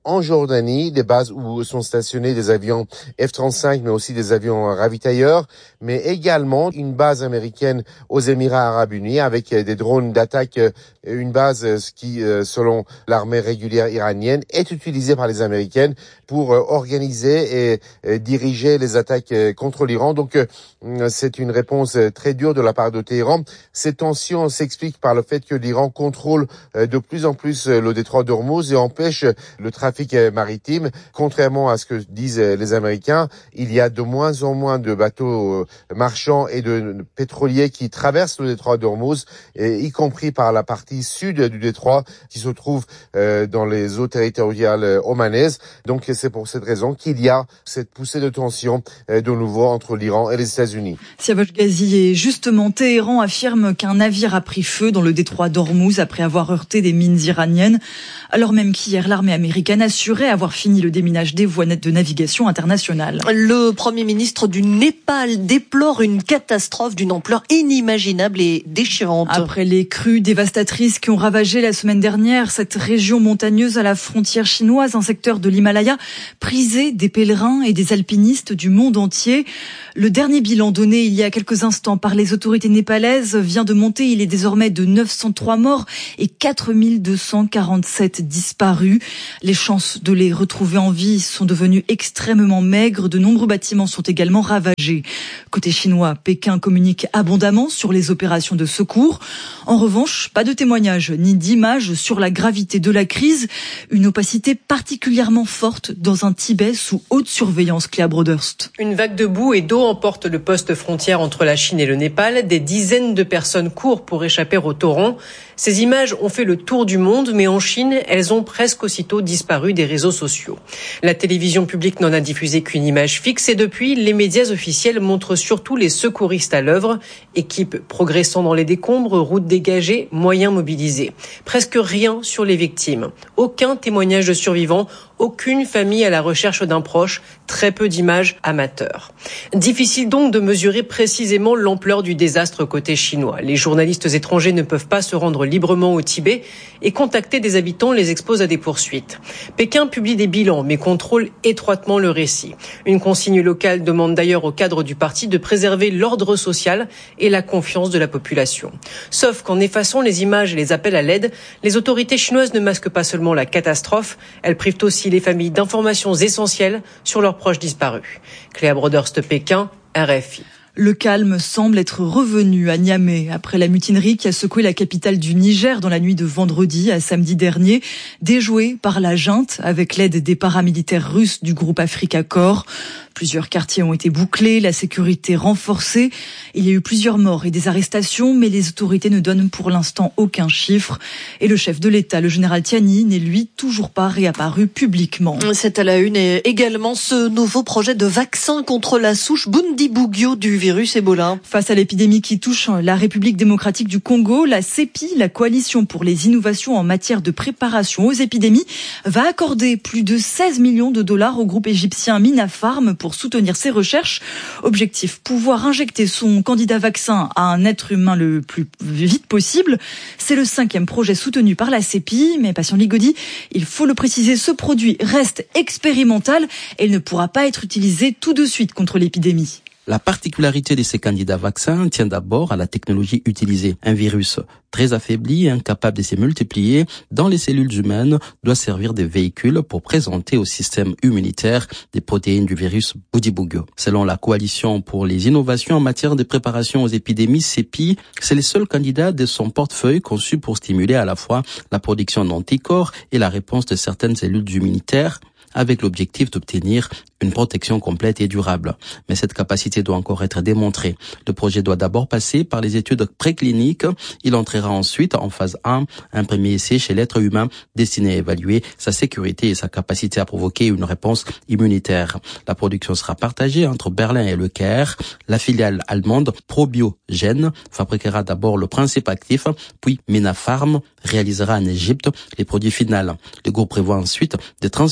en Jordanie, des bases où sont stationnés des avions F trente-cinq, mais aussi des avions ravitailleurs, mais également une base américaine aux Émirats arabes unis avec des drones d'attaque, une base qui, selon l'armée régulière iranienne, est utilisée par les Américaines pour organiser et diriger les attaques contre l'Iran. Donc, c'est une réponse très dure de la part de Téhéran. Ces tensions s'expliquent par le fait que l'Iran contrôle de plus en plus le détroit d'Ormuz et empêche le trafic maritime. Contrairement à ce que disent les Américains, il y a de moins en moins de bateaux marchands et de pétroliers qui traversent le détroit d'Ormuz, y compris par la partie sud du détroit qui se trouve dans les eaux territoriales omanaises. Donc c'est pour cette raison qu'il y a cette poussée de tension de nouveau entre l'Iran et les États-Unis. Siavash Ghazi, et justement, Téhéran affirme qu'un navire a pris feu dans le détroit d'Ormuz après avoir heurté des mines iraniennes, alors même qu'hier l'armée américaine assurait avoir fini le déminage des voies de navigation internationales. Le Premier ministre du Népal déplore une catastrophe d'une ampleur inimaginable et déchirante. Après les crues dévastatrices qui ont ravagé la semaine dernière cette région montagneuse à la frontière chinoise, un secteur de l'Himalaya prisé des pèlerins et des alpinistes du monde entier. Le dernier bilan donné il y a quelques instants par les autorités népalaises vient de monter. Il est désormais de neuf cent trois morts et quatre mille deux cent quarante-sept disparus. Les chances de les retrouver en vie sont devenues extrêmement maigres. De nombreux bâtiments sont également ravagés. Côté chinois, Pékin communique abondamment sur les opérations de secours. En revanche, pas de témoignages ni d'images sur la gravité de la crise. Une opacité particulièrement forte dans un Tibet sous haute surveillance, Cléa Broderst. Une vague de boue et d'eau emporte le poste frontière entre la Chine et le Népal. Des dizaines de personnes courent pour échapper au torrent. Ces images ont fait le tour du monde, mais en Chine, elles ont presque aussitôt disparu des réseaux sociaux. La télévision publique n'en a diffusé qu'une image fixe et depuis, les médias officiels montrent surtout les secouristes à l'œuvre, équipes progressant dans les décombres, routes dégagées, moyens mobilisés. Presque rien sur les victimes. Aucun témoignage de survivants, aucune famille à la recherche d'un proche, très peu d'images amateurs. Difficile donc de mesurer précisément l'ampleur du désastre côté chinois. Les journalistes étrangers ne peuvent pas se rendre librement au Tibet et contacter des habitants les expose à des poursuites. Pékin publie des bilans mais contrôle étroitement le récit. Une consigne locale demande d'ailleurs au cadre du parti de préserver l'ordre social et la confiance de la population. Sauf qu'en effaçant les images et les appels à l'aide, les autorités chinoises ne masquent pas seulement la catastrophe, elles privent aussi les familles d'informations essentielles sur leurs proches disparus. Cléa Broderst, Pékin, R F I. Le calme semble être revenu à Niamey après la mutinerie qui a secoué la capitale du Niger dans la nuit de vendredi à samedi dernier, déjouée par la junte avec l'aide des paramilitaires russes du groupe Africa Corps. Plusieurs quartiers ont été bouclés, la sécurité renforcée. Il y a eu plusieurs morts et des arrestations, mais les autorités ne donnent pour l'instant aucun chiffre. Et le chef de l'État, le général Tiani, n'est lui toujours pas réapparu publiquement. C'est à la une et également ce nouveau projet de vaccin contre la souche Bundibugyo du virus Ebola. Face à l'épidémie qui touche la République démocratique du Congo, la CEPI, la coalition pour les innovations en matière de préparation aux épidémies, va accorder plus de seize millions de dollars au groupe égyptien Minapharm pour soutenir ses recherches. Objectif, pouvoir injecter son candidat vaccin à un être humain le plus vite possible. C'est le cinquième projet soutenu par la CEPI, mais Patient Ligodi, il faut le préciser, ce produit reste expérimental et il ne pourra pas être utilisé tout de suite contre l'épidémie. La particularité de ces candidats vaccins tient d'abord à la technologie utilisée. Un virus très affaibli et incapable de se multiplier dans les cellules humaines doit servir de véhicule pour présenter au système immunitaire des protéines du virus Bundibugyo. Selon la coalition pour les innovations en matière de préparation aux épidémies, CEPI, c'est le seul candidat de son portefeuille conçu pour stimuler à la fois la production d'anticorps et la réponse de certaines cellules immunitaires, avec l'objectif d'obtenir une protection complète et durable. Mais cette capacité doit encore être démontrée. Le projet doit d'abord passer par les études précliniques. Il entrera ensuite en phase un, un premier essai chez l'être humain destiné à évaluer sa sécurité et sa capacité à provoquer une réponse immunitaire. La production sera partagée entre Berlin et Le Caire. La filiale allemande ProBioGen fabriquera d'abord le principe actif, puis Minapharm réalisera en Égypte les produits finaux. Le groupe prévoit ensuite de transférer également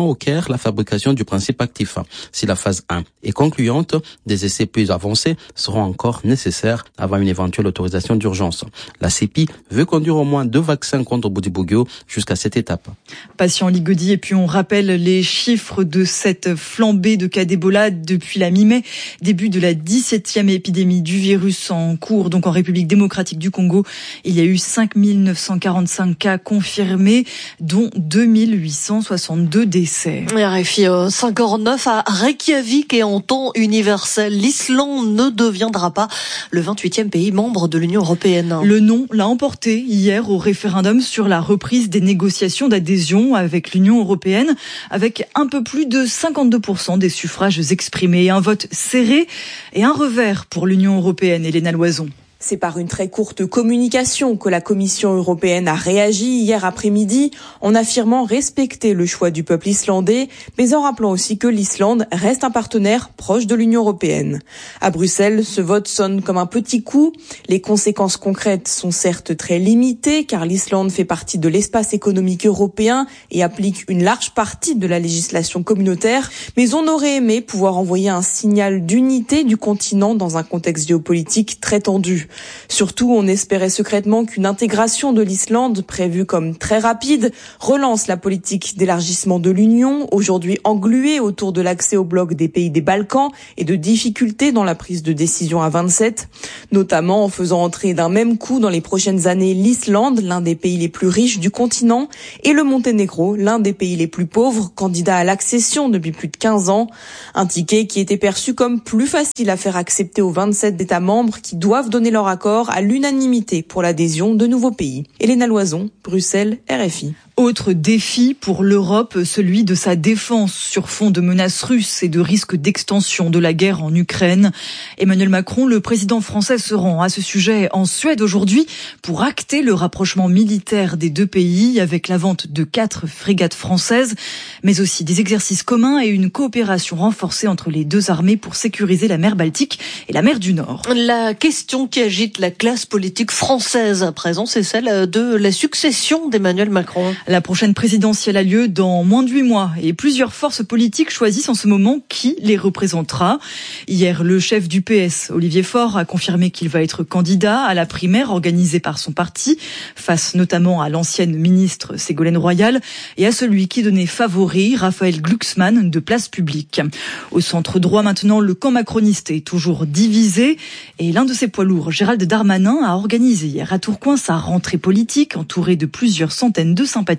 actuellement au Caire la fabrication du principe actif. Si la phase un est concluante, des essais plus avancés seront encore nécessaires avant une éventuelle autorisation d'urgence. La C E P I veut conduire au moins deux vaccins contre Bundibugyo jusqu'à cette étape. Patient Ligodi, et puis on rappelle les chiffres de cette flambée de cas d'Ebola depuis la mi-mai, début de la dix-septième épidémie du virus en cours, donc en République démocratique du Congo. Il y a eu cinq mille neuf cent quarante-cinq cas confirmés, dont deux mille huit cent soixante-deux décès. R F I cinq heures neuf à Reykjavik et en temps universel, l'Islande ne deviendra pas le vingt-huitième pays membre de l'Union européenne. Le non l'a emporté hier au référendum sur la reprise des négociations d'adhésion avec l'Union européenne, avec un peu plus de cinquante-deux pour cent des suffrages exprimés. Un vote serré et un revers pour l'Union européenne. Hélène Loison. C'est par une très courte communication que la Commission européenne a réagi hier après-midi en affirmant respecter le choix du peuple islandais, mais en rappelant aussi que l'Islande reste un partenaire proche de l'Union européenne. À Bruxelles, ce vote sonne comme un petit coup. Les conséquences concrètes sont certes très limitées car l'Islande fait partie de l'espace économique européen et applique une large partie de la législation communautaire, mais on aurait aimé pouvoir envoyer un signal d'unité du continent dans un contexte géopolitique très tendu. Surtout, on espérait secrètement qu'une intégration de l'Islande, prévue comme très rapide, relance la politique d'élargissement de l'Union, aujourd'hui engluée autour de l'accès au bloc des pays des Balkans et de difficultés dans la prise de décision à vingt-sept, notamment en faisant entrer d'un même coup dans les prochaines années l'Islande, l'un des pays les plus riches du continent, et le Monténégro, l'un des pays les plus pauvres, candidat à l'accession depuis plus de quinze ans. Un ticket qui était perçu comme plus facile à faire accepter aux vingt-sept États membres qui doivent donner leur accord à l'unanimité pour l'adhésion de nouveaux pays. Hélène Loison, Bruxelles, R F I. Autre défi pour l'Europe, celui de sa défense sur fond de menaces russes et de risques d'extension de la guerre en Ukraine. Emmanuel Macron, le président français, se rend à ce sujet en Suède aujourd'hui pour acter le rapprochement militaire des deux pays avec la vente de quatre frégates françaises, mais aussi des exercices communs et une coopération renforcée entre les deux armées pour sécuriser la mer Baltique et la mer du Nord. La question qui agite la classe politique française à présent, c'est celle de la succession d'Emmanuel Macron. La prochaine présidentielle a lieu dans moins de huit mois et plusieurs forces politiques choisissent en ce moment qui les représentera. Hier, le chef du P S, Olivier Faure, a confirmé qu'il va être candidat à la primaire organisée par son parti, face notamment à l'ancienne ministre Ségolène Royal et à celui qui donnait favori, Raphaël Glucksmann, de Place Publique. Au centre droit maintenant, le camp macroniste est toujours divisé et l'un de ses poids lourds, Gérald Darmanin, a organisé hier à Tourcoing sa rentrée politique entourée de plusieurs centaines de sympathisants,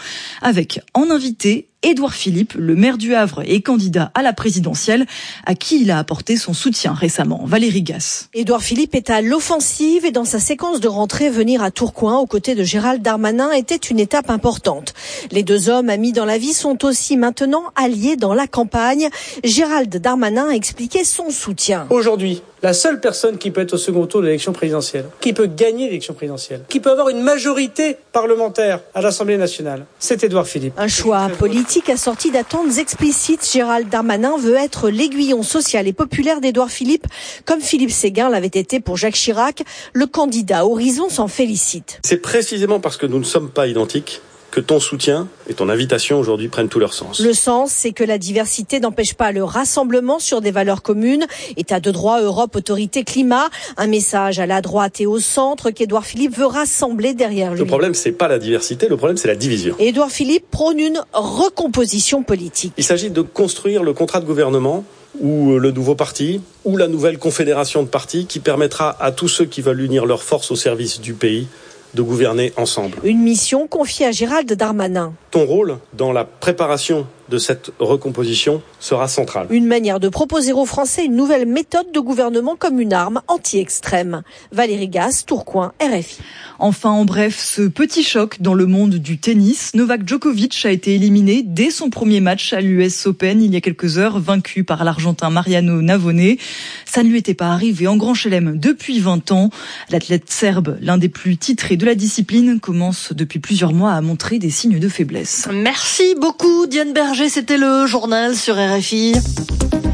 avec en invité Édouard Philippe, le maire du Havre et candidat à la présidentielle, à qui il a apporté son soutien récemment. Valérie Gasse. Édouard Philippe est à l'offensive et dans sa séquence de rentrée, venir à Tourcoing aux côtés de Gérald Darmanin était une étape importante. Les deux hommes amis dans la vie sont aussi maintenant alliés dans la campagne. Gérald Darmanin a expliqué son soutien. Aujourd'hui, la seule personne qui peut être au second tour de l'élection présidentielle, qui peut gagner l'élection présidentielle, qui peut avoir une majorité parlementaire à l'Assemblée nationale, c'est Édouard Philippe. Un choix politique assorti d'attentes explicites. Gérald Darmanin veut être l'aiguillon social et populaire d'Édouard Philippe, comme Philippe Séguin l'avait été pour Jacques Chirac. Le candidat Horizon s'en félicite. C'est précisément parce que nous ne sommes pas identiques que ton soutien et ton invitation aujourd'hui prennent tout leur sens. Le sens, c'est que la diversité n'empêche pas le rassemblement sur des valeurs communes. État de droit, Europe, autorité, climat. Un message à la droite et au centre qu'Édouard Philippe veut rassembler derrière lui. Le problème, c'est pas la diversité, le problème, c'est la division. Édouard Philippe prône une recomposition politique. Il s'agit de construire le contrat de gouvernement ou le nouveau parti, ou la nouvelle confédération de partis qui permettra à tous ceux qui veulent unir leurs forces au service du pays de gouverner ensemble. Une mission confiée à Gérald Darmanin. Ton rôle dans la préparation de cette recomposition sera central. Une manière de proposer aux Français une nouvelle méthode de gouvernement comme une arme anti-extrême. Valérie Gasse, Tourcoing, R F I. Enfin, en bref, ce petit choc dans le monde du tennis. Novak Djokovic a été éliminé dès son premier match à l'U S Open il y a quelques heures, vaincu par l'Argentin Mariano Navone. Ça ne lui était pas arrivé en Grand Chelem depuis vingt ans. L'athlète serbe, l'un des plus titrés de la discipline, commence depuis plusieurs mois à montrer des signes de faiblesse. Merci beaucoup Diane Berger, c'était le journal sur R F I.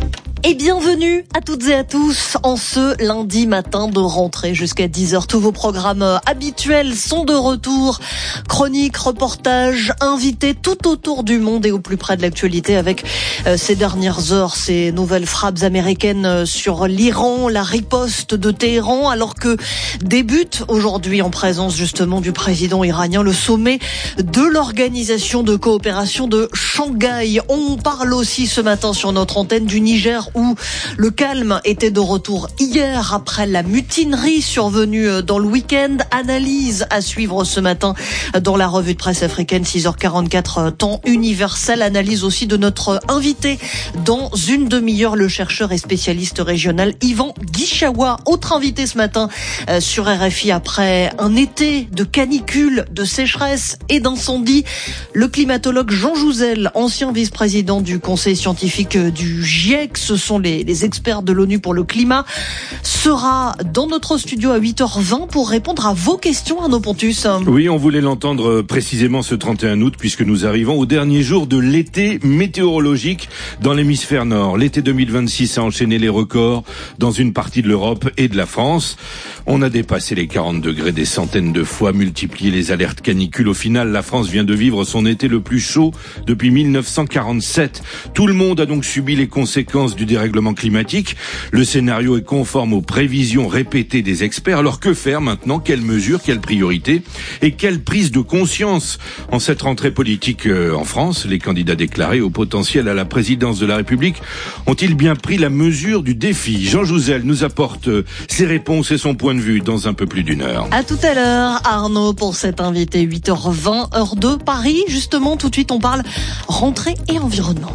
Et bienvenue à toutes et à tous en ce lundi matin de rentrée jusqu'à dix heures. Tous vos programmes habituels sont de retour. Chroniques, reportages, invités tout autour du monde et au plus près de l'actualité avec euh, ces dernières heures, ces nouvelles frappes américaines sur l'Iran, la riposte de Téhéran, alors que débute aujourd'hui en présence justement du président iranien le sommet de l'Organisation de coopération de Shanghai. On parle aussi ce matin sur notre antenne du Niger où le calme était de retour hier après la mutinerie survenue dans le week-end. Analyse à suivre ce matin dans la revue de presse africaine, six heures quarante-quatre temps universel. Analyse aussi de notre invité dans une demi-heure, le chercheur et spécialiste régional Yvan Guichaoua. Autre invité ce matin sur R F I après un été de canicule, de sécheresse et d'incendie. Le climatologue Jean Jouzel, ancien vice-président du conseil scientifique du GIEC, ce sont les, les experts de l'ONU pour le climat, sera dans notre studio à huit heures vingt pour répondre à vos questions, Arnaud Pontus. Oui, on voulait l'entendre précisément ce trente et un août puisque nous arrivons au dernier jour de l'été météorologique dans l'hémisphère nord. L'été deux mille vingt-six a enchaîné les records dans une partie de l'Europe et de la France. On a dépassé les quarante degrés des centaines de fois, multiplié les alertes canicules. Au final, la France vient de vivre son été le plus chaud depuis mille neuf cent quarante-sept. Tout le monde a donc subi les conséquences du dérèglement climatique. Le scénario est conforme aux prévisions répétées des experts. Alors que faire maintenant? Quelles mesures? Quelles priorités? Et quelle prise de conscience en cette rentrée politique euh, en France? Les candidats déclarés au potentiel à la présidence de la République ont-ils bien pris la mesure du défi? Jean Jouzel nous apporte euh, ses réponses et son point de vue dans un peu plus d'une heure. À tout à l'heure, Arnaud, pour cet invité, huit heures vingt, heure de Paris. Justement, tout de suite, on parle rentrée et environnement.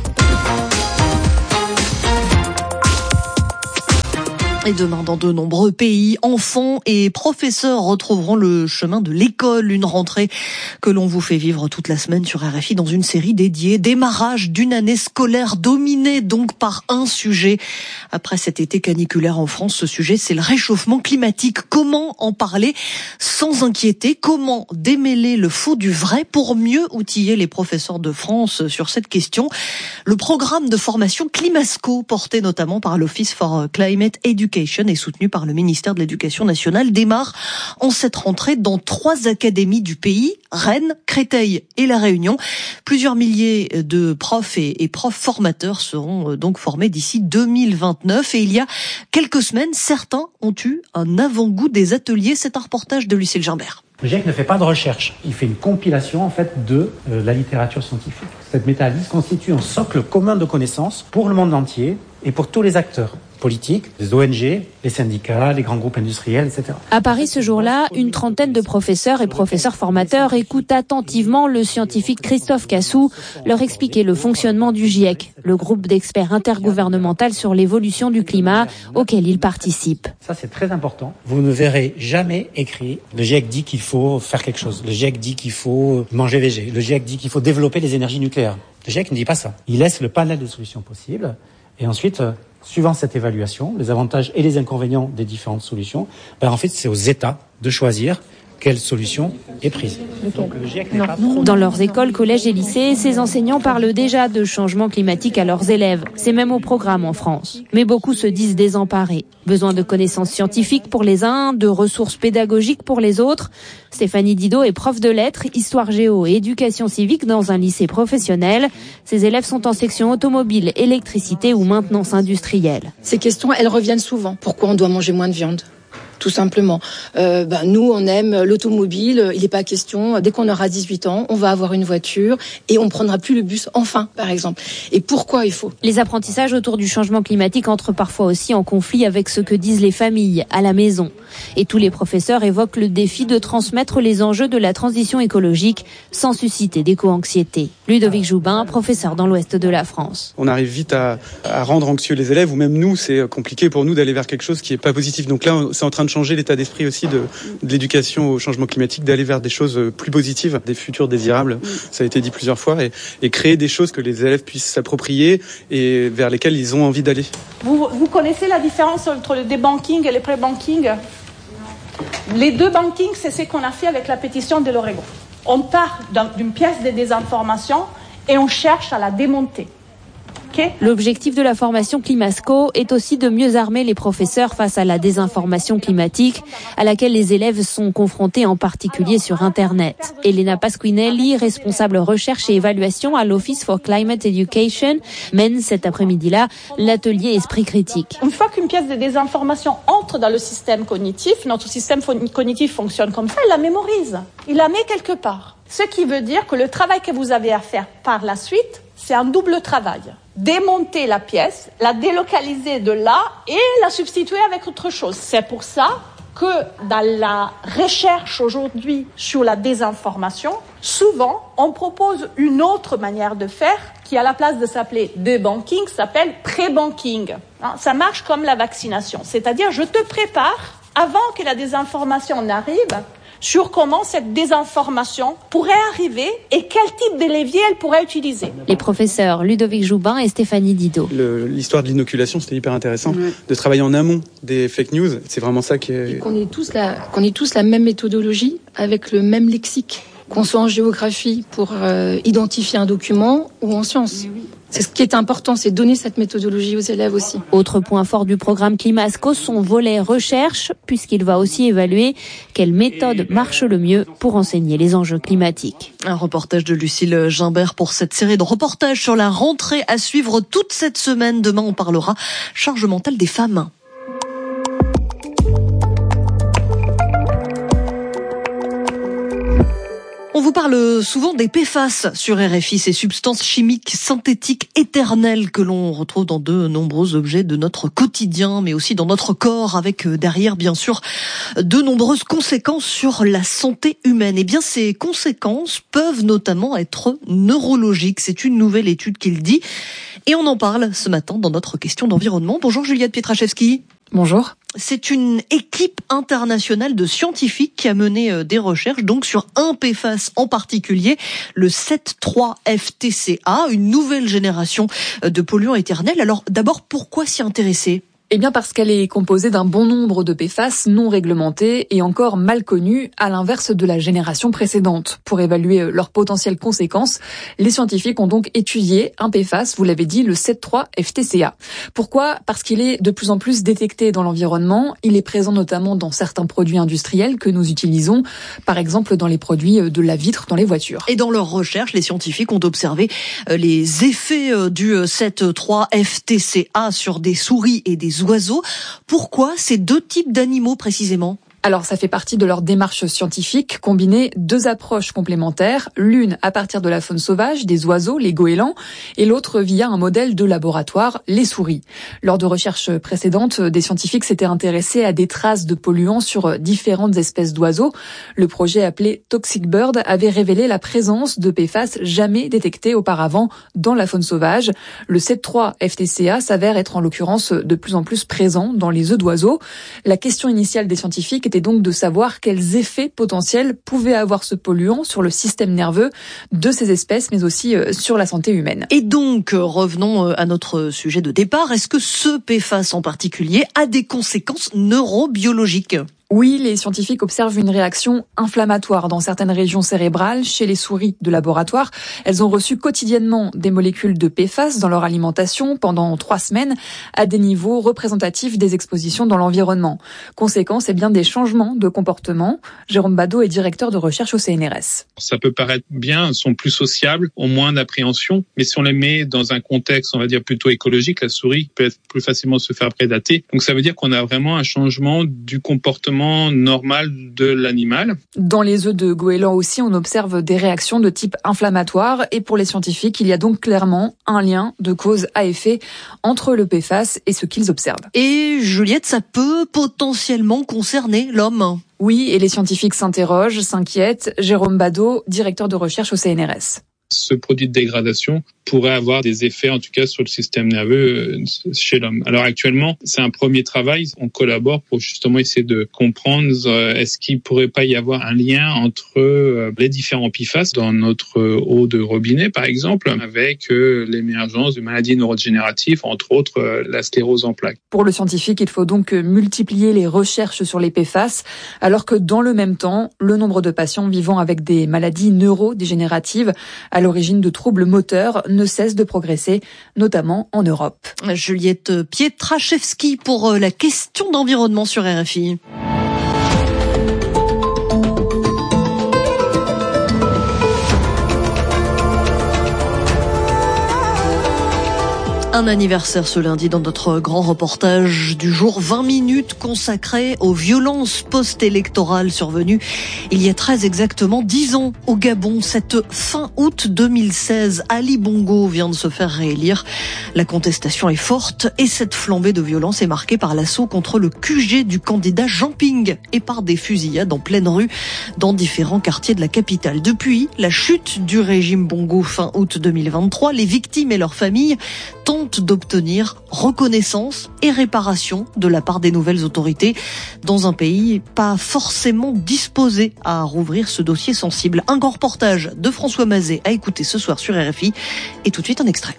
Et demain, dans de nombreux pays, enfants et professeurs retrouveront le chemin de l'école. Une rentrée que l'on vous fait vivre toute la semaine sur R F I dans une série dédiée. Démarrage d'une année scolaire dominée donc par un sujet. Après cet été caniculaire en France, ce sujet, c'est le réchauffement climatique. Comment en parler sans inquiéter? Comment démêler le faux du vrai pour mieux outiller les professeurs de France sur cette question? Le programme de formation Climasco, porté notamment par l'Office for Climate Education et soutenu par le ministère de l'Éducation nationale, démarre en cette rentrée dans trois académies du pays, Rennes, Créteil et La Réunion. Plusieurs milliers de profs et, et profs formateurs seront donc formés d'ici deux mille vingt-neuf. Et il y a quelques semaines, certains ont eu un avant-goût des ateliers. C'est un reportage de Lucille Gimbert. Le GIEC ne fait pas de recherche, il fait une compilation en fait de euh, la littérature scientifique. Cette méta-analyse constitue un socle commun de connaissances pour le monde entier et pour tous les acteurs politiques, les O N G, les syndicats, les grands groupes industriels, et cetera. À Paris ce jour-là, une trentaine de professeurs et professeurs formateurs écoutent attentivement le scientifique Christophe Cassou leur expliquer le fonctionnement du GIEC, le groupe d'experts intergouvernemental sur l'évolution du climat auquel il participe. Ça c'est très important. Vous ne verrez jamais écrit le GIEC dit qu'il faut faire quelque chose, le GIEC dit qu'il faut manger végé, le GIEC dit qu'il faut développer les énergies nucléaires. Le GIEC ne dit pas ça. Il laisse le panel de solutions possibles et ensuite, suivant cette évaluation, les avantages et les inconvénients des différentes solutions, ben en fait, c'est aux États de choisir quelle solution est prise. Donc, le GIEC n'est pas trop... Dans leurs écoles, collèges et lycées, ces enseignants parlent déjà de changement climatique à leurs élèves. C'est même au programme en France. Mais beaucoup se disent désemparés. Besoin de connaissances scientifiques pour les uns, de ressources pédagogiques pour les autres. Stéphanie Didot est prof de lettres, histoire géo et éducation civique dans un lycée professionnel. Ses élèves sont en section automobile, électricité ou maintenance industrielle. Ces questions, elles reviennent souvent. Pourquoi on doit manger moins de viande ? Tout simplement. Euh, ben, nous, on aime l'automobile. Il n'est pas question, dès qu'on aura dix-huit ans, on va avoir une voiture et on ne prendra plus le bus, enfin, par exemple. Et pourquoi il faut ? Les apprentissages autour du changement climatique entrent parfois aussi en conflit avec ce que disent les familles, à la maison. Et tous les professeurs évoquent le défi de transmettre les enjeux de la transition écologique sans susciter d'éco-anxiété. Ludovic Joubin, professeur dans l'ouest de la France. On arrive vite à, à rendre anxieux les élèves, ou même nous, c'est compliqué pour nous d'aller vers quelque chose qui n'est pas positif. Donc là, c'est en train de changer l'état d'esprit aussi de, de l'éducation au changement climatique, d'aller vers des choses plus positives, des futurs désirables, ça a été dit plusieurs fois, et, et créer des choses que les élèves puissent s'approprier et vers lesquelles ils ont envie d'aller. Vous, vous connaissez la différence entre le débanking et le pré-banking ? Les deux bankings, c'est ce qu'on a fait avec la pétition de l'Oregon. On part d'une pièce de désinformation et on cherche à la démonter. L'objectif de la formation Climasco est aussi de mieux armer les professeurs face à la désinformation climatique à laquelle les élèves sont confrontés, en particulier sur Internet. Elena Pasquinelli, responsable recherche et évaluation à l'Office for Climate Education, mène cet après-midi-là l'atelier Esprit critique. Une fois qu'une pièce de désinformation entre dans le système cognitif, notre système cognitif fonctionne comme ça, il la mémorise. Il la met quelque part. Ce qui veut dire que le travail que vous avez à faire par la suite, c'est un double travail. Démonter la pièce, la délocaliser de là et la substituer avec autre chose. C'est pour ça que dans la recherche aujourd'hui sur la désinformation, souvent on propose une autre manière de faire qui, à la place de s'appeler debunking, s'appelle pré-banking. Ça marche comme la vaccination, c'est-à-dire je te prépare avant que la désinformation n'arrive sur comment cette désinformation pourrait arriver et quel type de levier elle pourrait utiliser. Les professeurs Ludovic Joubin et Stéphanie Didot. Le, l'histoire de l'inoculation, c'était hyper intéressant. Ouais. De travailler en amont des fake news, c'est vraiment ça qui est... Et qu'on ait tous la, qu'on ait tous la même méthodologie, avec le même lexique, qu'on soit en géographie pour euh, identifier un document ou en sciences. Oui. C'est ce qui est important, c'est donner cette méthodologie aux élèves aussi. Autre point fort du programme Climasco, son volet recherche, puisqu'il va aussi évaluer quelle méthode marche le mieux pour enseigner les enjeux climatiques. Un reportage de Lucille Gimbert pour cette série de reportages sur la rentrée à suivre toute cette semaine. Demain, on parlera charge mentale des femmes. On vous parle souvent des P F A S sur R F I, ces substances chimiques synthétiques éternelles que l'on retrouve dans de nombreux objets de notre quotidien, mais aussi dans notre corps, avec derrière, bien sûr, de nombreuses conséquences sur la santé humaine. Et bien, ces conséquences peuvent notamment être neurologiques. C'est une nouvelle étude qui le dit. Et on en parle ce matin dans notre question d'environnement. Bonjour Juliette Pietraszewski. Bonjour. C'est une équipe internationale de scientifiques qui a mené des recherches donc sur un P F A S en particulier, le sept trois F T C A, une nouvelle génération de polluants éternels. Alors d'abord, pourquoi s'y intéresser ? Eh bien parce qu'elle est composée d'un bon nombre de P F A S non réglementés et encore mal connus, à l'inverse de la génération précédente. Pour évaluer leurs potentielles conséquences, les scientifiques ont donc étudié un P F A S, vous l'avez dit, le sept trois F T C A. Pourquoi ? Parce qu'il est de plus en plus détecté dans l'environnement. Il est présent notamment dans certains produits industriels que nous utilisons, par exemple dans les produits de la vitre dans les voitures. Et dans leurs recherches, les scientifiques ont observé les effets du sept trois F T C A sur des souris et des oiseaux. Pourquoi ces deux types d'animaux précisément ? Alors, ça fait partie de leur démarche scientifique, combiner deux approches complémentaires, l'une à partir de la faune sauvage, des oiseaux, les goélands, et l'autre via un modèle de laboratoire, les souris. Lors de recherches précédentes, des scientifiques s'étaient intéressés à des traces de polluants sur différentes espèces d'oiseaux. Le projet appelé Toxic Bird avait révélé la présence de P F A S jamais détectés auparavant dans la faune sauvage. Le sept trois F T C A s'avère être en l'occurrence de plus en plus présent dans les œufs d'oiseaux. La question initiale des scientifiques était donc de savoir quels effets potentiels pouvait avoir ce polluant sur le système nerveux de ces espèces, mais aussi sur la santé humaine. Et donc, revenons à notre sujet de départ. Est-ce que ce P F A S en particulier a des conséquences neurobiologiques ? Oui, les scientifiques observent une réaction inflammatoire dans certaines régions cérébrales chez les souris de laboratoire. Elles ont reçu quotidiennement des molécules de P F A S dans leur alimentation pendant trois semaines à des niveaux représentatifs des expositions dans l'environnement. Conséquence, eh bien, des changements de comportement. Jérôme Badeau est directeur de recherche au C N R S. Ça peut paraître bien, elles sont plus sociables, ont moins d'appréhension, mais si on les met dans un contexte, on va dire, plutôt écologique, la souris peut plus facilement se faire prédater. Donc ça veut dire qu'on a vraiment un changement du comportement normal de l'animal. Dans les œufs de goéland aussi, on observe des réactions de type inflammatoire et pour les scientifiques, il y a donc clairement un lien de cause à effet entre le P F A S et ce qu'ils observent. Et Juliette, ça peut potentiellement concerner l'homme ? Oui, et les scientifiques s'interrogent, s'inquiètent. Jérôme Badeau, directeur de recherche au C N R S. Ce produit de dégradation pourrait avoir des effets, en tout cas, sur le système nerveux chez l'homme. Alors actuellement, c'est un premier travail. On collabore pour justement essayer de comprendre euh, est-ce qu'il pourrait pas y avoir un lien entre euh, les différents P F A S dans notre euh, eau de robinet, par exemple, avec euh, l'émergence de maladies neurodégénératives, entre autres euh, la sclérose en plaques. Pour le scientifique, il faut donc multiplier les recherches sur les P F A S, alors que dans le même temps, le nombre de patients vivant avec des maladies neurodégénératives a l'origine de troubles moteurs ne cesse de progresser, notamment en Europe. Juliette Pietraszewski pour la question d'environnement sur R F I. Un anniversaire ce lundi dans notre grand reportage du jour, vingt minutes consacrées aux violences post-électorales survenues il y a très exactement dix ans au Gabon. Cette fin août deux mille seize, Ali Bongo vient de se faire réélire. La contestation est forte et cette flambée de violence est marquée par l'assaut contre le Q G du candidat Jean Ping et par des fusillades en pleine rue dans différents quartiers de la capitale. Depuis la chute du régime Bongo fin août deux mille vingt-trois, les victimes et leurs familles tentent d'obtenir reconnaissance et réparation de la part des nouvelles autorités dans un pays pas forcément disposé à rouvrir ce dossier sensible. Un grand reportage de François Mazet à écouter ce soir sur R F I et tout de suite un extrait.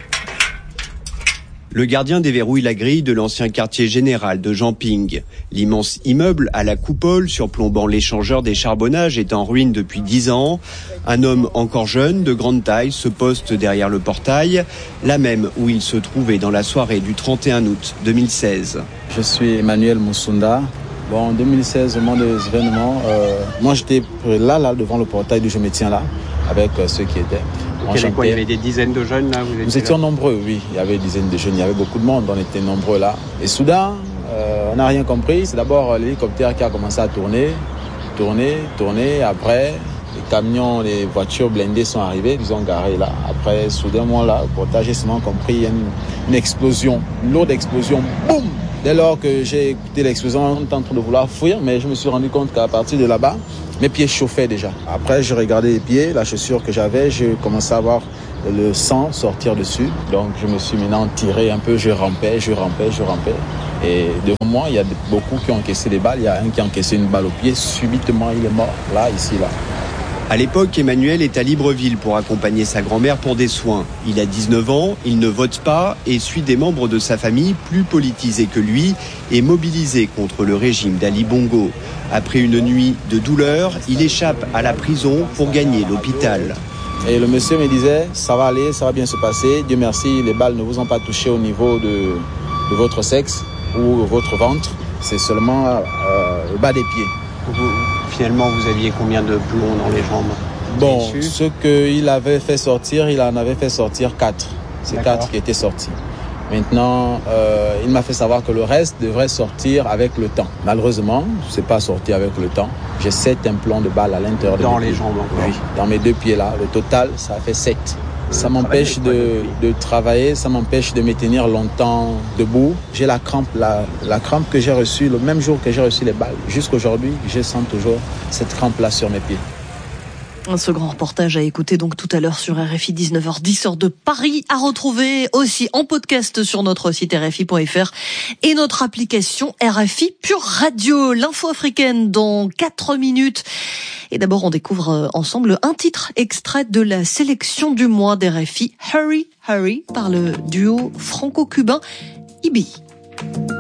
Le gardien déverrouille la grille de l'ancien quartier général de Jean Ping. L'immense immeuble à la coupole surplombant l'échangeur des charbonnages est en ruine depuis dix ans. Un homme encore jeune, de grande taille, se poste derrière le portail, la même où il se trouvait dans la soirée du trente et un août deux mille seize. Je suis Emmanuel Moussunda. Bon, en deux mille seize, au moment des événements, euh, moi j'étais là, là, devant le portail d'où je me tiens là, avec euh, ceux qui étaient. Il y avait quoi ? Il y avait des dizaines de jeunes là vous Nous étions là nombreux, oui. Il y avait des dizaines de jeunes, il y avait beaucoup de monde, on était nombreux là. Et soudain, euh, on n'a rien compris. C'est d'abord l'hélicoptère qui a commencé à tourner, tourner, tourner. Après, les camions, les voitures blindées sont arrivées, ils ont garé là. Après, soudainement là, au portage, j'ai seulement compris, il y a une, une explosion, une lourde explosion, boum ! Dès lors que j'ai écouté l'explosion, on était en train de vouloir fuir, mais je me suis rendu compte qu'à partir de là-bas, mes pieds chauffaient déjà. Après, j'ai regardé les pieds, la chaussure que j'avais, j'ai commencé à voir le sang sortir dessus. Donc, je me suis maintenant tiré un peu, je rampais, je rampais, je rampais. Et devant moi, il y a beaucoup qui ont encaissé des balles. Il y a un qui a encaissé une balle au pied. Subitement, il est mort, là, ici, là. À l'époque, Emmanuel est à Libreville pour accompagner sa grand-mère pour des soins. Il a dix-neuf ans, il ne vote pas et suit des membres de sa famille plus politisés que lui et mobilisés contre le régime d'Ali Bongo. Après une nuit de douleur, il échappe à la prison pour gagner l'hôpital. Et le monsieur me disait, ça va aller, ça va bien se passer. Dieu merci, les balles ne vous ont pas touché au niveau de, de votre sexe ou votre ventre. C'est seulement euh, le bas des pieds. Vous, finalement, vous aviez combien de plombs dans les jambes ? Bon, ce qu'il avait fait sortir, il en avait fait sortir quatre. C'est D'accord. quatre qui étaient sortis. Maintenant, euh, il m'a fait savoir que le reste devrait sortir avec le temps. Malheureusement, c'est pas sorti avec le temps. J'ai sept implants de balles à l'intérieur de Dans mes les pieds. jambes encore. Oui, dans mes deux pieds là. Le total, ça fait sept. Ça m'empêche de, de travailler, ça m'empêche de me tenir longtemps debout. J'ai la crampe, la, la crampe que j'ai reçue le même jour que j'ai reçu les balles. Jusqu'aujourd'hui, je sens toujours cette crampe-là sur mes pieds. Ce grand reportage à écouter donc tout à l'heure sur R F I dix-neuf heures dix heure de Paris, à retrouver aussi en podcast sur notre site R F I point F R et notre application R F I Pure Radio. L'info africaine dans quatre minutes. Et d'abord, on découvre ensemble un titre extrait de la sélection du mois d'R F I, Hurry, Hurry, par le duo franco-cubain I B I.